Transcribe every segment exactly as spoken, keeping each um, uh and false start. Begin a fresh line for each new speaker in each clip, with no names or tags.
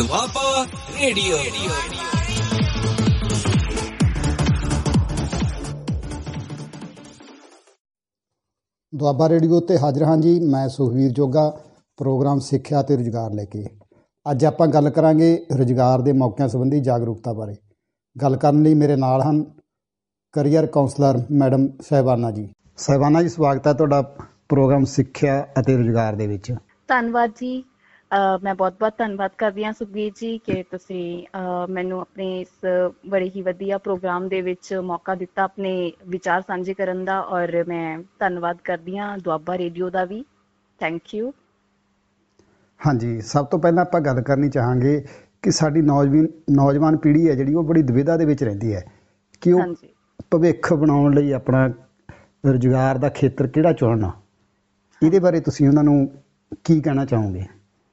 Doaba radio.
Doaba radio ਉੱਤੇ ਹਾਜ਼ਰ ਹਾਂ ਜੀ। ਮੈਂ ਸੁਖਵੀਰ ਜੋਗਾ, ਪ੍ਰੋਗਰਾਮ ਸਿੱਖਿਆ ਅਤੇ ਰੁਜ਼ਗਾਰ ਲੈ ਕੇ। ਅੱਜ ਆਪਾਂ ਗੱਲ ਕਰਾਂਗੇ ਰੁਜ਼ਗਾਰ ਦੇ ਮੌਕਿਆਂ ਸੰਬੰਧੀ ਜਾਗਰੂਕਤਾ ਬਾਰੇ। ਗੱਲ ਕਰਨ ਲਈ ਮੇਰੇ ਨਾਲ ਹਨ ਕਰੀਅਰ ਕਾਉਂਸਲਰ ਮੈਡਮ ਸਾਹਿਬਾਨਾ ਜੀ। ਸਾਹਿਬਾਨਾ ਜੀ, ਸਵਾਗਤ ਹੈ ਤੁਹਾਡਾ ਪ੍ਰੋਗਰਾਮ ਸਿੱਖਿਆ ਅਤੇ ਰੁਜ਼ਗਾਰ ਦੇ ਵਿੱਚ।
ਧੰਨਵਾਦ ਜੀ। ਮੈਂ ਬਹੁਤ ਬਹੁਤ ਧੰਨਵਾਦ ਕਰਦੀ ਹਾਂ ਸੁਖਬੀਰ ਜੀ ਕਿ ਤੁਸੀਂ ਮੈਨੂੰ ਆਪਣੇ ਇਸ ਬੜੇ ਹੀ ਵਧੀਆ ਪ੍ਰੋਗਰਾਮ ਦੇ ਵਿੱਚ ਮੌਕਾ ਦਿੱਤਾ ਆਪਣੇ ਵਿਚਾਰ ਸਾਂਝੇ ਕਰਨ ਦਾ, ਔਰ ਮੈਂ ਧੰਨਵਾਦ ਕਰਦੀ ਹਾਂ Doaba radio the we. Thank you.
ਹਾਂਜੀ, ਸਭ ਤੋਂ ਪਹਿਲਾਂ ਆਪਾਂ ਗੱਲ ਕਰਨੀ ਚਾਹਾਂਗੇ ਕਿ ਸਾਡੀ ਨੌਜਵਾਨ ਨੌਜਵਾਨ ਪੀੜ੍ਹੀ ਹੈ ਜਿਹੜੀ ਉਹ ਬੜੀ ਦੁਵਿਧਾ ਦੇ ਵਿੱਚ ਰਹਿੰਦੀ ਹੈ ਕਿ ਉਹ ਭਵਿੱਖ ਬਣਾਉਣ ਲਈ ਆਪਣਾ ਰੁਜ਼ਗਾਰ ਦਾ ਖੇਤਰ ਕਿਹੜਾ ਚੁਣਨਾ। ਇਹਦੇ ਬਾਰੇ ਤੁਸੀਂ ਉਹਨਾਂ ਨੂੰ ਕੀ ਕਹਿਣਾ ਚਾਹੋਗੇ?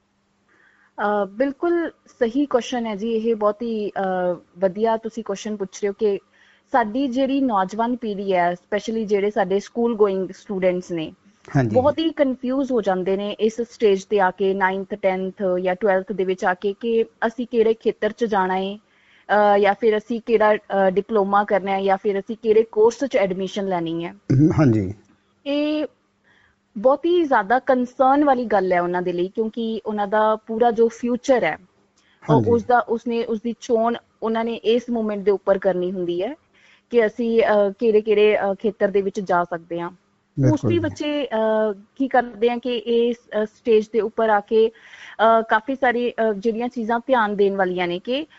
ਬਿਲਕੁਲ ਸਹੀ ਕੁਐਸਚਨ ਹੈ ਜੀ। ਇਹ ਬਹੁਤ ਹੀ ਵਧੀਆ ਤੁਸੀਂ ਕੁਐਸਚਨ ਪੁੱਛ ਰਹੇ ਹੋ ਕਿ ਸਾਡੀ ਜਿਹੜੀ ਨੌਜਵਾਨ ਪੀੜ੍ਹੀ ਹੈ, ਸਪੈਸ਼ਲੀ ਜਿਹੜੇ ਸਾਡੇ ਸਕੂਲ ਗੋਇੰਗ ਸਟੂਡੈਂਟਸ ਨੇ, ਬਹੁਤ ਹੀ ਕਨਫਿਊਜ਼ ਹੋ ਜਾਂਦੇ ਨੇ ਇਸ ਸਟੇਜ ਤੇ ਆ ਕੇ, ਨਾਈਨਥ ਟੈਨਥ ਜਾਂ ਟਵੈਲਥ ਦੇ ਵਿੱਚ ਆ ਕੇ, ਕਿ ਅਸੀਂ ਕਿਹੜੇ ਖੇਤਰ 'ਚ ਜਾਣਾ ਹੈ ਜਾਂ ਫਿਰ ਅਸੀਂ ਕਿਹੜਾ ਡਿਪਲੋਮਾ ਕਰਨਾ ਹੈ ਜਾਂ ਫਿਰ ਅਸੀਂ ਕਿਹੜੇ ਕੋਰਸ 'ਚ ਐਡਮਿਸ਼ਨ ਲੈਣੀ ਹੈ।
ਹਾਂਜੀ, ਇਹ
ਬਹੁਤ ਹੀ ਜ਼ਿਆਦਾ ਕੰਸਰਨ ਵਾਲੀ ਗੱਲ ਹੈ ਉਹਨਾਂ ਦੇ ਲਈ, ਕਿਉਂਕਿ ਉਹਨਾਂ ਦਾ ਪੂਰਾ ਜੋ ਫਿਊਚਰ ਹੈ ਉਸਦਾ ਉਸਨੇ ਉਸਦੀ ਚੋਣ ਉਹਨਾਂ ਨੇ ਇਸ ਮੂਮੈਂਟ ਦੇ ਉੱਪਰ ਕਰਨੀ ਹੁੰਦੀ ਹੈ ਕਿ ਅਸੀਂ ਕਿਹੜੇ ਕਿਹੜੇ ਖੇਤਰ ਦੇ ਵਿੱਚ ਜਾ ਸਕਦੇ ਹਾਂ। ਮੋਸਟਲੀ ਬੱਚੇ ਕੀ ਕਰਦੇ ਆ ਕਿ ਇਸ ਸਟੇਜ ਦੇ ਉੱਪਰ ਆ ਕੇ ਕਾਫੀ ਸਾਰੀ ਜਿਹੜੀਆਂ ਚੀਜ਼ਾਂ ਧਿਆਨ ਦੇਣ ਵਾਲੀਆਂ ਨੇ ਕਿ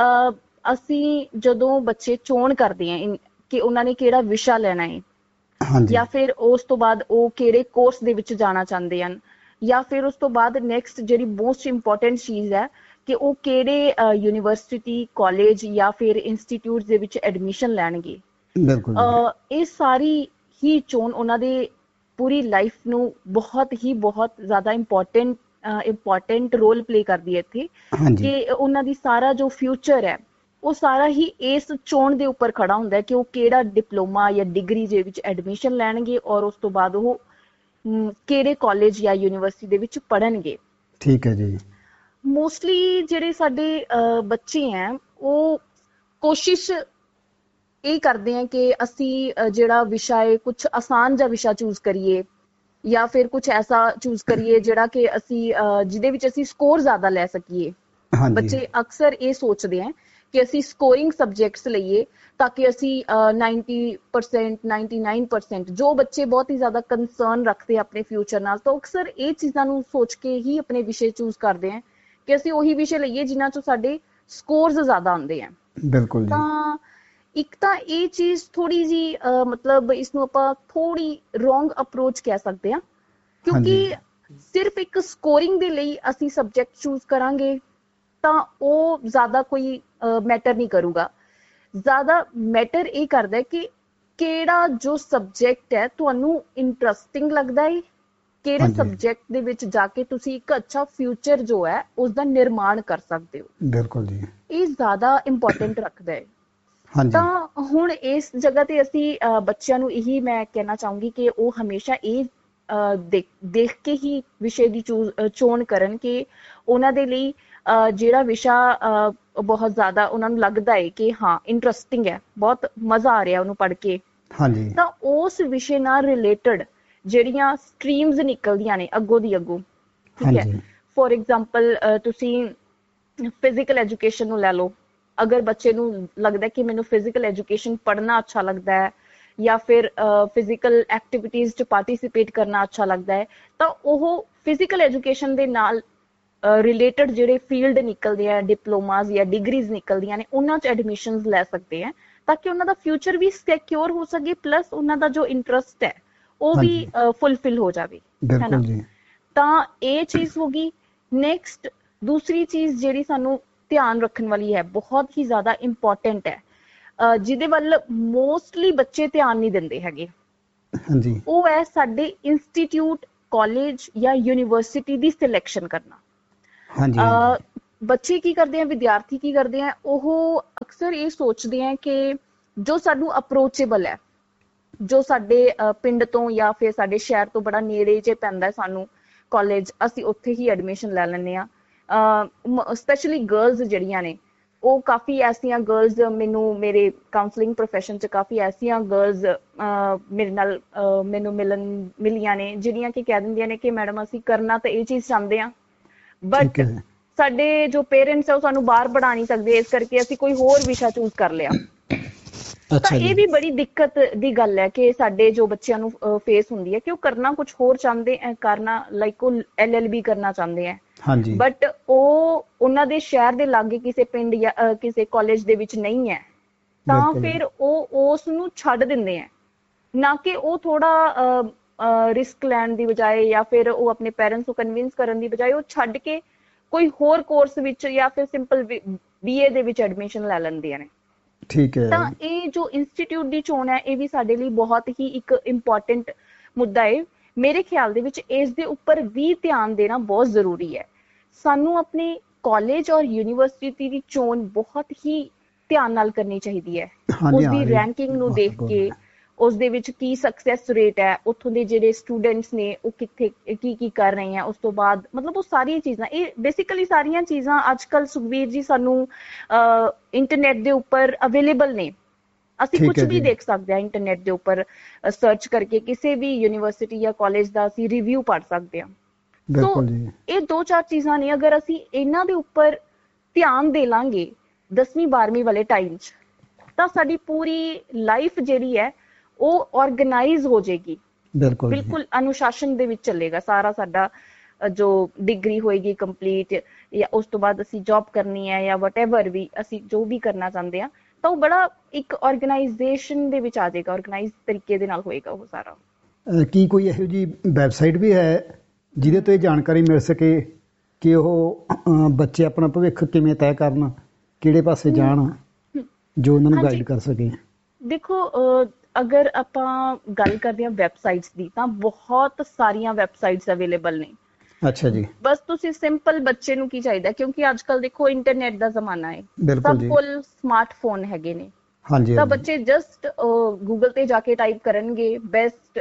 ਅਸੀਂ ਜਦੋਂ ਬੱਚੇ ਚੋਣ ਕਰਦੇ ਆ ਕਿ ਉਹਨਾਂ ਨੇ ਕਿਹੜਾ ਵਿਸ਼ਾ ਲੈਣਾ ਹੈ ਜਾਂ ਫਿਰ ਉਸ ਤੋਂ ਬਾਅਦ ਉਹ ਕਿਹੜੇ ਕੋਰਸ ਦੇ ਵਿੱਚ ਜਾਣਾ ਚਾਹੁੰਦੇ ਹਨ, ਜਾਂ ਫਿਰ ਉਸ ਤੋਂ ਬਾਅਦ ਨੈਕਸਟ ਜਿਹੜੀ ਮੋਸਟ ਇੰਪੋਰਟੈਂਟ ਚੀਜ਼ ਹੈ ਕਿ ਉਹ ਕਿਹੜੇ ਯੂਨੀਵਰਸਿਟੀ, ਕਾਲਜ ਜਾਂ ਫਿਰ ਇੰਸਟੀਟਿਊਟ ਦੇ ਵਿੱਚ ਐਡਮਿਸ਼ਨ ਲੈਣਗੇ। ਇਹ ਸਾਰੀ ਹੀ ਚੋਣ ਉਹਨਾਂ ਦੇ ਪੂਰੀ ਲਾਈਫ ਨੂੰ ਬਹੁਤ ਹੀ ਬਹੁਤ ਜ਼ਿਆਦਾ ਇੰਪੋਰਟੈਂਟ ਇੰਪੋਰਟੈਂਟ ਰੋਲ ਪਲੇ ਕਰਦੀ ਹੈ ਇੱਥੇ, ਕਿ ਉਹਨਾਂ ਦੀ ਸਾਰਾ ਜੋ ਫਿਊਚਰ ਹੈ ਉਹ ਸਾਰਾ ਹੀ ਇਸ ਚੋਣ ਦੇ ਉੱਪਰ ਖੜਾ ਹੁੰਦਾ ਹੈ ਕਿ ਉਹ ਕਿਹੜਾ ਡਿਪਲੋਮਾ ਜਾਂ ਡਿਗਰੀ ਦੇ ਵਿੱਚ ਐਡਮਿਸ਼ਨ ਲੈਣਗੇ ਔਰ ਉਸ ਤੋਂ ਬਾਅਦ ਉਹ ਕਿਹੜੇ ਕਾਲਜ ਜਾਂ ਯੂਨੀਵਰਸਿਟੀ ਦੇ ਵਿੱਚ ਪੜ੍ਹਨਗੇ।
ਠੀਕ ਹੈ ਜੀ।
ਮੋਸਟਲੀ ਜਿਹੜੇ ਸਾਡੇ ਬੱਚੇ ਹੈ ਉਹ ਕੋਸ਼ਿਸ਼ ਇਹ ਕਰਦੇ ਆ ਕਿ ਅਸੀਂ ਜਿਹੜਾ ਵਿਸ਼ਾ ਹੈ ਕੁਛ ਆਸਾਨ ਜਿਹਾ ਵਿਸ਼ਾ ਚੂਜ਼ ਕਰੀਏ ਜਾਂ ਫਿਰ ਕੁਛ ਐਸਾ ਚੂਜ਼ ਕਰੀਏ ਜਿਹੜਾ ਕਿ ਅਸੀਂ ਜਿਹਦੇ ਵਿੱਚ ਅਸੀਂ ਸਕੋਰ ਜ਼ਿਆਦਾ ਲੈ ਸਕੀਏ। ਬੱਚੇ ਅਕਸਰ ਇਹ ਸੋਚਦੇ ਆ ਕਿ ਅਸੀਂ ਸਕੋਰਿੰਗ ਸਬਜੈਕਟਸ ਲਈਏ ਤਾਂ ਕਿ ਅਸੀਂ ninety percent ninety nine percent ਜੋ ਬੱਚੇ ਬਹੁਤ ਹੀ ਜ਼ਿਆਦਾ ਕੰਸਰਨ ਰੱਖਦੇ ਆਪਣੇ ਫਿਊਚਰ ਨਾਲ, ਤਾਂ ਅਕਸਰ ਇਹ ਚੀਜ਼ਾਂ ਨੂੰ ਸੋਚ ਕੇ ਹੀ ਆਪਣੇ ਵਿਸ਼ੇ ਚੂਜ਼ ਕਰਦੇ ਆ ਕਿ ਅਸੀਂ ਉਹੀ ਵਿਸ਼ੇ ਲਈਏ ਜਿਨ੍ਹਾਂ ਚੋਂ ਸਾਡੇ ਸਕੋਰਸ ਜ਼ਿਆਦਾ ਆਉਂਦੇ ਆ।
ਬਿਲਕੁਲ।
ਤਾਂ ਇੱਕ ਤਾਂ ਇਹ ਚੀਜ਼ ਥੋੜੀ ਜੀ ਮਤਲਬ ਇਸਨੂੰ ਆਪਾਂ ਥੋੜੀ ਰੋਂਗ ਅਪਰੋਚ ਕਹਿ ਸਕਦੇ ਹਾਂ, ਕਿਉਂਕਿ ਸਿਰਫ ਇੱਕ ਸਕੋਰਿੰਗ ਦੇ ਲਈ ਅਸੀਂ ਸਬਜੈਕਟ ਚੂਜ਼ ਕਰਾਂਗੇ ਤਾਂ ਉਹ ਜ਼ਿਆਦਾ ਕੋਈ ਮੈਟਰ ਨਹੀਂ ਕਰੂਗਾ। ਜ਼ਿਆਦਾ ਮੈਟਰ ਇਹ ਕਰਦਾ ਕਿ ਕਿਹੜਾ ਜੋ ਸਬਜੈਕਟ ਹੈ ਤੁਹਾਨੂੰ ਇੰਟਰਸਟਿੰਗ ਲੱਗਦਾ ਹੈ, ਕਿਹੜੇ ਸਬਜੈਕਟ ਦੇ ਵਿੱਚ ਜਾ ਕੇ ਤੁਸੀਂ ਇੱਕ ਅੱਛਾ ਫਿਊਚਰ ਜੋ ਹੈ ਉਸਦਾ ਨਿਰਮਾਣ ਕਰ ਸਕਦੇ ਹੋ। ਬਿਲਕੁਲ ਜੀ, ਇਹ ਜ਼ਿਆਦਾ ਇੰਪੋਰਟੈਂਟ ਰੱਖਦਾ ਹੈ। ਤਾਂ ਹੁਣ ਇਸ ਜਗ੍ਹਾ ਤੇ ਅਸੀਂ ਬੱਚਿਆਂ ਨੂੰ ਇਹੀ ਮੈਂ ਕਹਿਣਾ ਚਾਹੂੰਗੀ ਕਿ ਉਹ ਹਮੇਸ਼ਾ ਇਹ ਦੇਖ ਦੇਖ ਕੇ ਹੀ ਵਿਸ਼ੇ ਦੀ ਚੂਜ਼ ਚੋਣ ਕਰਨ ਕਿ ਉਹਨਾਂ ਦੇ ਲਈ ਜਿਹੜਾ ਵਿਸ਼ਾ ਬਹੁਤ ਜ਼ਿਆਦਾ ਉਹਨਾਂ ਨੂੰ ਲੱਗਦਾ ਹੈ ਕਿ ਹਾਂ ਇੰਟਰਸਟਿੰਗ ਹੈ, ਬਹੁਤ ਮਜ਼ਾ ਆ ਰਿਹਾ ਉਹਨੂੰ ਪੜ੍ਹ ਕੇ, ਤਾਂ ਉਸ ਵਿਸ਼ੇ ਨਾਲ ਰਿਲੇਟਡ ਜਿਹੜੀਆਂ ਸਟਰੀਮਸ ਨਿਕਲਦੀਆਂ ਨੇ ਅੱਗੋਂ ਦੀ ਅੱਗੋਂ, ਠੀਕ ਹੈ। ਫੋਰ ਐਗਜ਼ਾਮਪਲ ਤੁਸੀਂ ਫਿਜ਼ੀਕਲ ਐਜੂਕੇਸ਼ਨ ਨੂੰ ਲੈ ਲਓ। ਅਗਰ ਬੱਚੇ ਨੂੰ ਲੱਗਦਾ ਕਿ ਮੈਨੂੰ ਫਿਜ਼ੀਕਲ ਐਜੂਕੇਸ਼ਨ ਪੜ੍ਹਨਾ ਅੱਛਾ ਲੱਗਦਾ ਹੈ ਜਾਂ ਫਿਰ ਫਿਜ਼ੀਕਲ ਐਕਟੀਵਿਟੀਜ਼ 'ਚ ਪਾਰਟੀਸਿਪੇਟ ਕਰਨਾ ਅੱਛਾ ਲੱਗਦਾ ਹੈ, ਤਾਂ ਉਹ ਫਿਜ਼ੀਕਲ ਐਜੂਕੇਸ਼ਨ ਦੇ ਨਾਲ ਰਿਲੇਟਡ ਜਿਹੜੇ ਫੀਲਡ ਨਿਕਲਦੇ ਆ, ਡਿਪਲੋਮਾਸ ਜਾਂ ਡਿਗਰੀਜ਼ ਨਿਕਲਦੀਆਂ ਨੇ, ਉਹਨਾਂ 'ਚ ਐਡਮਿਸ਼ਨਸ ਲੈ ਸਕਦੇ ਆ ਤਾਂ ਕਿ ਉਹਨਾਂ ਦਾ ਫਿਊਚਰ ਵੀ ਸਿਕਿਉਰ ਹੋ ਸਕੇ, ਪਲੱਸ ਉਹਨਾਂ ਦਾ ਜੋ ਇੰਟਰਸਟ ਹੈ ਉਹ ਵੀ ਫੁਲਫਿਲ ਹੋ ਜਾਵੇ, ਹੈ ਨਾ। ਤਾਂ ਇਹ ਚੀਜ਼ ਹੋ ਗਈ। ਨੈਕਸਟ ਦੂਸਰੀ ਚੀਜ਼ ਜਿਹੜੀ ਸਾਨੂੰ ਧਿਆਨ ਰੱਖਣ ਵਾਲੀ ਹੈ, ਬਹੁਤ ਹੀ ਜ਼ਿਆਦਾ ਇੰਪੋਰਟੈਂਟ ਹੈ, ਜਿਹਦੇ ਵੱਲ ਮੋਸਟਲੀ ਬੱਚੇ ਧਿਆਨ ਨਹੀਂ ਦਿੰਦੇ ਹੈਗੇ, ਉਹ ਹੈ ਸਾਡੇ ਇੰਸਟੀਟਿਊਟ, ਕਾਲਜ ਜਾਂ ਯੂਨੀਵਰਸਿਟੀ ਦੀ ਸਿਲੈਕਸ਼ਨ ਕਰਨਾ। ਬੱਚੇ ਕੀ ਕਰਦੇ ਆ, ਵਿਦਿਆਰਥੀ ਕੀ ਕਰਦੇ ਆ, ਉਹ ਅਕਸਰ ਇਹ ਸੋਚਦੇ ਆ ਕਿ ਜੋ ਸਾਨੂੰ ਅਪਰੋਚੇਬਲ ਹੈ, ਜੋ ਸਾਡੇ ਪਿੰਡ ਤੋਂ ਜਾਂ ਫਿਰ ਸਾਡੇ ਸ਼ਹਿਰ ਤੋਂ ਬੜਾ ਨੇੜੇ ਜੇ ਪੈਂਦਾ ਸਾਨੂੰ ਕਾਲਜ, ਅਸੀਂ ਉੱਥੇ ਹੀ ਐਡਮਿਸ਼ਨ ਲੈ ਲੈਂਦੇ ਹਾਂ। ਸਪੈਸ਼ਲੀ ਗਰਲਸ ਜਿਹੜੀਆਂ ਨੇ, ਉਹ ਕਾਫੀ ਐਸੀਆਂ ਗਰਲਸ ਮੈਨੂੰ ਮੇਰੇ ਕਾਉਂਸਲਿੰਗ ਪ੍ਰੋਫੈਸ਼ਨ 'ਚ ਕਾਫੀ ਐਸੀਆਂ ਗਰਲਸ ਮੇਰੇ ਨਾਲ ਮੈਨੂੰ ਮਿਲਣ ਮਿਲੀਆਂ ਨੇ ਜਿਹੜੀਆਂ ਕਿ ਕਹਿ ਦਿੰਦੀਆਂ ਨੇ ਕਿ ਮੈਡਮ ਅਸੀਂ ਕਰਨਾ ਤਾਂ ਇਹ ਚੀਜ਼ ਚਾਹੁੰਦੇ ਹਾਂ, ਬਟ ਸਾਡੇ ਜੋ ਪੇਰੈਂਟਸ ਆ ਉਹ ਸਾਨੂੰ ਬਾਹਰ ਪੜ੍ਹਾ ਨਹੀਂ ਸਕਦੇ, ਇਸ ਕਰਕੇ ਅਸੀਂ ਕੋਈ ਹੋਰ ਵਿਸ਼ਾ ਚੂਜ਼ ਕਰ ਲਿਆ। ਤਾਂ ਇਹ ਵੀ ਬੜੀ ਦਿੱਕਤ ਦੀ ਗੱਲ ਹੈ ਕਿ ਸਾਡੇ ਜੋ ਬੱਚਿਆਂ ਨੂੰ ਫੇਸ ਹੁੰਦੀ ਹੈ ਕਿ ਉਹ ਕਰਨਾ ਕੁਝ ਹੋਰ ਚਾਹੁੰਦੇ ਕਰਨਾ, ਲਾਈਕ ਉਹ ਐਲ ਐਲ ਬੀ ਕਰਨਾ ਚਾਹੁੰਦੇ ਹੈ, ਬਟ ਉਹ ਉਹਨਾਂ ਦੇ ਸ਼ਹਿਰ ਦੇ ਲਾਗੇ ਕਿਸੇ ਪਿੰਡ ਜਾਂ ਕਿਸੇ ਕਾਲਜ ਦੇ ਵਿੱਚ ਨਹੀਂ ਹੈ, ਤਾਂ ਫਿਰ ਉਹ ਉਸ ਨੂੰ ਛੱਡ ਦਿੰਦੇ ਹੈ। ਨਾ ਕਿ ਉਹ ਥੋੜਾ ਰਿਸਕ ਲੈਣ ਦੀ ਬਜਾਏ ਜਾਂ ਫਿਰ ਉਹ ਆਪਣੇ ਪੇਰੈਂਟਸ ਨੂੰ ਕਨਵਿੰਸ ਕਰਨ ਦੀ ਬਜਾਏ ਉਹ ਛੱਡ ਕੇ ਕੋਈ ਹੋਰ ਕੋਰਸ ਵਿੱਚ ਜਾਂ ਫਿਰ ਸਿੰਪਲ ਬੀ ਏ ਦੇ ਵਿੱਚ ਐਡਮਿਸ਼ਨ ਲੈ ਲੈਂਦੀਆਂ ਨੇ।
ਠੀਕ ਹੈ।
ਤਾਂ ਇਹ ਜੋ ਇੰਸਟੀਚਿਊਟ ਦੀ ਚੋਣ ਹੈ ਇਹ ਵੀ ਸਾਡੇ ਲਈ ਬਹੁਤ ਹੀ ਇੱਕ ਇੰਪੋਰਟੈਂਟ ਮੁੱਦਾ ਹੈ। ਮੇਰੇ ਖਿਆਲ ਦੇ ਵਿੱਚ ਇਸ ਦੇ ਉੱਪਰ ਵੀ ਧਿਆਨ ਦੇਣਾ ਬਹੁਤ ਜ਼ਰੂਰੀ ਹੈ। ਸਾਨੂੰ ਆਪਣੇ ਕਾਲਜ ਔਰ ਯੂਨੀਵਰਸਿਟੀ ਦੀ ਚੋਣ ਬਹੁਤ ਹੀ ਧਿਆਨ ਨਾਲ ਕਰਨੀ ਚਾਹੀਦੀ ਹੈ। ਉਸਦੀ ਰੈਂਕਿੰਗ ਨੂੰ ਦੇਖ ਕੇ ਉਸ ਦੇ ਵਿੱਚ ਕੀ ਸਕਸੈਸ ਰੇਟ ਹੈ, ਉੱਥੋਂ ਦੇ ਜਿਹੜੇ ਸਟੂਡੈਂਟਸ ਨੇ ਉਹ ਕਿੱਥੇ ਕੀ ਕੀ ਕਰ ਰਹੇ ਆ, ਉਸ ਤੋਂ ਬਾਅਦ ਮਤਲਬ ਉਹ ਸਾਰੀਆਂ ਚੀਜ਼ਾਂ, ਇਹ ਬੇਸਿਕਲੀ ਸਾਰੀਆਂ ਚੀਜ਼ਾਂ ਅੱਜ ਕੱਲ੍ਹ ਸੁਖਬੀਰ ਜੀ ਸਾਨੂੰ ਇੰਟਰਨੈਟ ਦੇ ਉੱਪਰ ਅਵੇਲੇਬਲ ਨੇ। ਅਸੀਂ ਕੁਝ ਵੀ ਦੇਖ ਸਕਦੇ ਹਾਂ ਇੰਟਰਨੈਟ ਦੇ ਉੱਪਰ ਸਰਚ ਕਰਕੇ, ਕਿਸੇ ਵੀ ਯੂਨੀਵਰਸਿਟੀ ਜਾਂ ਕਾਲਜ ਦਾ ਅਸੀਂ ਰਿਵਿਊ ਪੜ੍ਹ ਸਕਦੇ ਹਾਂ। ਸੋ ਇਹ ਦੋ ਚਾਰ ਚੀਜ਼ਾਂ ਨੇ, ਅਗਰ ਅਸੀਂ ਇਹਨਾਂ ਦੇ ਉੱਪਰ ਧਿਆਨ ਦੇ ਲਾਂਗੇ ਦਸਵੀਂ ਬਾਰਵੀਂ ਵਾਲੇ ਟਾਈਮ 'ਚ, ਤਾਂ ਸਾਡੀ ਪੂਰੀ ਲਾਈਫ ਜਿਹੜੀ ਹੈ ਉਹ ਆਰਗੇਨਾਈਜ਼ ਹੋ ਜਾਏਗੀ, ਬਿਲਕੁਲ ਅਨੁਸ਼ਾਸਨ ਦੇ ਵਿੱਚ ਚੱਲੇਗਾ ਸਾਰਾ ਸਾਡਾ। ਜੋ ਡਿਗਰੀ ਹੋਏਗੀ ਕੰਪਲੀਟ ਜਾਂ ਉਸ ਤੋਂ ਬਾਅਦ ਅਸੀਂ ਜੌਬ ਕਰਨੀ ਹੈ ਜਾਂ ਵਟਐਵਰ ਵੀ ਅਸੀਂ ਜੋ ਵੀ ਕਰਨਾ ਚਾਹੁੰਦੇ ਹਾਂ, ਤਾਂ ਉਹ ਬੜਾ ਇੱਕ ਆਰਗੇਨਾਈਜੇਸ਼ਨ ਦੇ ਵਿੱਚ ਆ ਜਾਏਗਾ, ਆਰਗੇਨਾਈਜ਼ ਤਰੀਕੇ ਦੇ ਨਾਲ ਹੋਏਗਾ ਉਹ ਸਾਰਾ।
ਕੀ ਕੋਈ ਇਹੋ ਜਿਹੀ ਵੈਬਸਾਈਟ ਵੀ ਹੈ ਜਿਹਦੇ ਤੋਂ ਇਹ ਜਾਣਕਾਰੀ ਮਿਲ ਸਕੇ ਕਿ ਉਹ ਬੱਚੇ ਆਪਣਾ ਭਵਿੱਖ ਕਿਵੇਂ ਤੈਅ ਕਰਨ, ਕਿਹੜੇ ਪਾਸੇ ਜਾਣ, ਜੋ ਉਹਨਾਂ ਨੂੰ ਗਾਈਡ ਕਰ ਸਕੇ?
ਦੇਖੋ, ਅਗਰ ਆਪਾਂ ਗੱਲ ਕਰਦੇ ਹਾਂ ਵੈਬਸਾਈਟਸ ਦੀ, ਤਾਂ ਬਹੁਤ ਸਾਰੀਆਂ ਵੈਬਸਾਈਟਸ ਅਵੇਲੇਬਲ ਨੇ। ਅੱਛਾ ਜੀ। ਬਸ ਤੁਸੀਂ ਸਿੰਪਲ ਬੱਚੇ ਨੂੰ ਕੀ ਚਾਹੀਦਾ, ਕਿਉਂਕਿ ਅੱਜ ਕੱਲ ਦੇਖੋ ਇੰਟਰਨੈਟ ਦਾ ਜ਼ਮਾਨਾ ਹੈ, ਸਭ ਕੋਲ ਸਮਾਰਟਫੋਨ ਹੈਗੇ ਨੇ, ਤਾਂ ਬੱਚੇ ਜਸਟ ਗੂਗਲ ਤੇ ਜਾ ਕੇ ਟਾਈਪ ਕਰਨਗੇ ਬੈਸਟ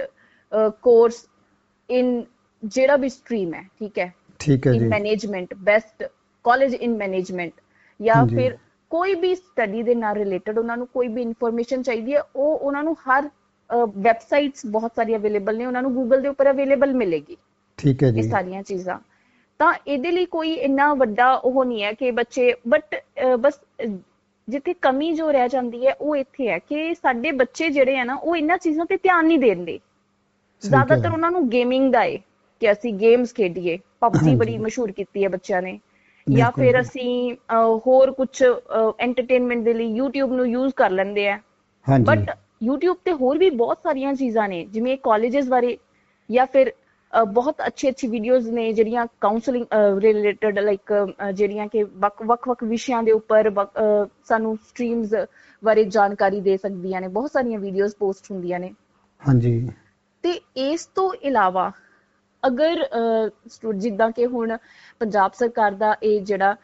ਕੋਰਸ ਇਨ ਜਿਹੜਾ ਵੀ ਸਟਰੀਮ ਹੈ, ਠੀਕ ਹੈ, ਠੀਕ ਹੈ, ਇਨ ਮੈਨੇਜਮੈਂਟ, ਬੈਸਟ ਕਾਲਜ ਇਨ ਮੈਨੇਜਮੈਂਟ, ਜਾਂ ਫਿਰ ਕੋਈ ਵੀ ਸਟੱਡੀ ਦੇ ਨਾਲ ਰਿਲੇਟਡ ਉਹਨਾਂ ਨੂੰ ਕੋਈ ਵੀ ਇਨਫੋਰਮੇਸ਼ਨ ਚਾਹੀਦੀ ਹੈ, ਉਹ ਉਹਨਾਂ ਨੂੰ ਹਰ ਵੈਬਸਾਈਟਸ ਬਹੁਤ ਸਾਰੀ ਅਵੇਲੇਬਲ ਨੇ, ਉਹਨਾਂ ਨੂੰ ਗੂਗਲ ਦੇ ਉੱਪਰ ਅਵੇਲੇਬਲ ਮਿਲੇਗੀ। ਠੀਕ ਹੈ ਜੀ। ਇਹ ਸਾਰੀਆਂ ਚੀਜ਼ਾਂ, ਤਾਂ ਇਹਦੇ ਲਈ ਕੋਈ ਇੰਨਾ ਵੱਡਾ ਉਹ ਨਹੀਂ ਹੈ ਕਿ ਬੱਚੇ, ਬਟ ਬਸ ਜਿੱਥੇ ਕਮੀ ਜੋ ਰਹਿ ਜਾਂਦੀ ਹੈ ਉਹ ਇੱਥੇ ਹੈ ਕਿ ਸਾਡੇ ਬੱਚੇ ਜਿਹੜੇ ਆ ਨਾ ਉਹ ਇਹਨਾਂ ਚੀਜ਼ਾਂ ਤੇ ਧਿਆਨ ਨਹੀਂ ਦਿੰਦੇ। ਜ਼ਿਆਦਾਤਰ ਉਹਨਾਂ ਨੂੰ ਗੇਮਿੰਗ ਦਾ ਹੈ ਕਿ ਅਸੀਂ ਗੇਮਸ ਖੇਡੀਏ, ਪਬਜੀ ਬੜੀ ਮਸ਼ਹੂਰ ਕੀਤੀ ਹੈ ਬੱਚਿਆਂ ਨੇ, ਜਾਂ ਫਿਰ ਅਸੀਂ ਹੋਰ ਕੁਛ ਐਂਟਰਟੇਨਮੈਂਟ ਦੇ ਲਈ ਯੂਟਿਊਬ ਨੂੰ ਯੂਜ਼ ਕਰ ਲੈਂਦੇ ਆ। ਬਟ ਯੂਟਿਊਬ ਤੇ ਹੋਰ ਵੀ ਬਹੁਤ ਸਾਰੀਆਂ ਚੀਜ਼ਾਂ ਨੇ, ਜਿਵੇਂ ਕਾਲਜਸ ਬਾਰੇ, ਜਾਂ ਫਿਰ ਬਹੁਤ ਅੱਛੀ ਅੱਛੀ ਵੀਡੀਓਜ਼ ਨੇ ਜਿਹੜੀਆਂ ਕਾਉਂਸਲਿੰਗ ਰਿਲੇਟਡ, ਲਾਈਕ ਜਿਹੜੀਆਂ ਕਿ ਵੱਖ ਵੱਖ ਵੱਖ ਵਿਸ਼ਿਆਂ ਦੇ ਉੱਪਰ ਸਾਨੂੰ ਸਟਰੀਮਸ ਬਾਰੇ ਜਾਣਕਾਰੀ ਦੇ ਸਕਦੀਆਂ ਨੇ। ਬਹੁਤ ਸਾਰੀਆਂ ਵੀਡੀਓਜ਼ ਪੋਸਟ ਹੁੰਦੀਆਂ ਨੇ। ਹਾਂਜੀ। ਤੇ ਇਸ ਤੋਂ ਇਲਾਵਾ ਅਗਰ ਜਿੱਦਾਂ ਕਿ ਹੁਣ ਪੰਜਾਬ ਸਰਕਾਰ ਦਾ ਇਹ ਜਿਹੜਾ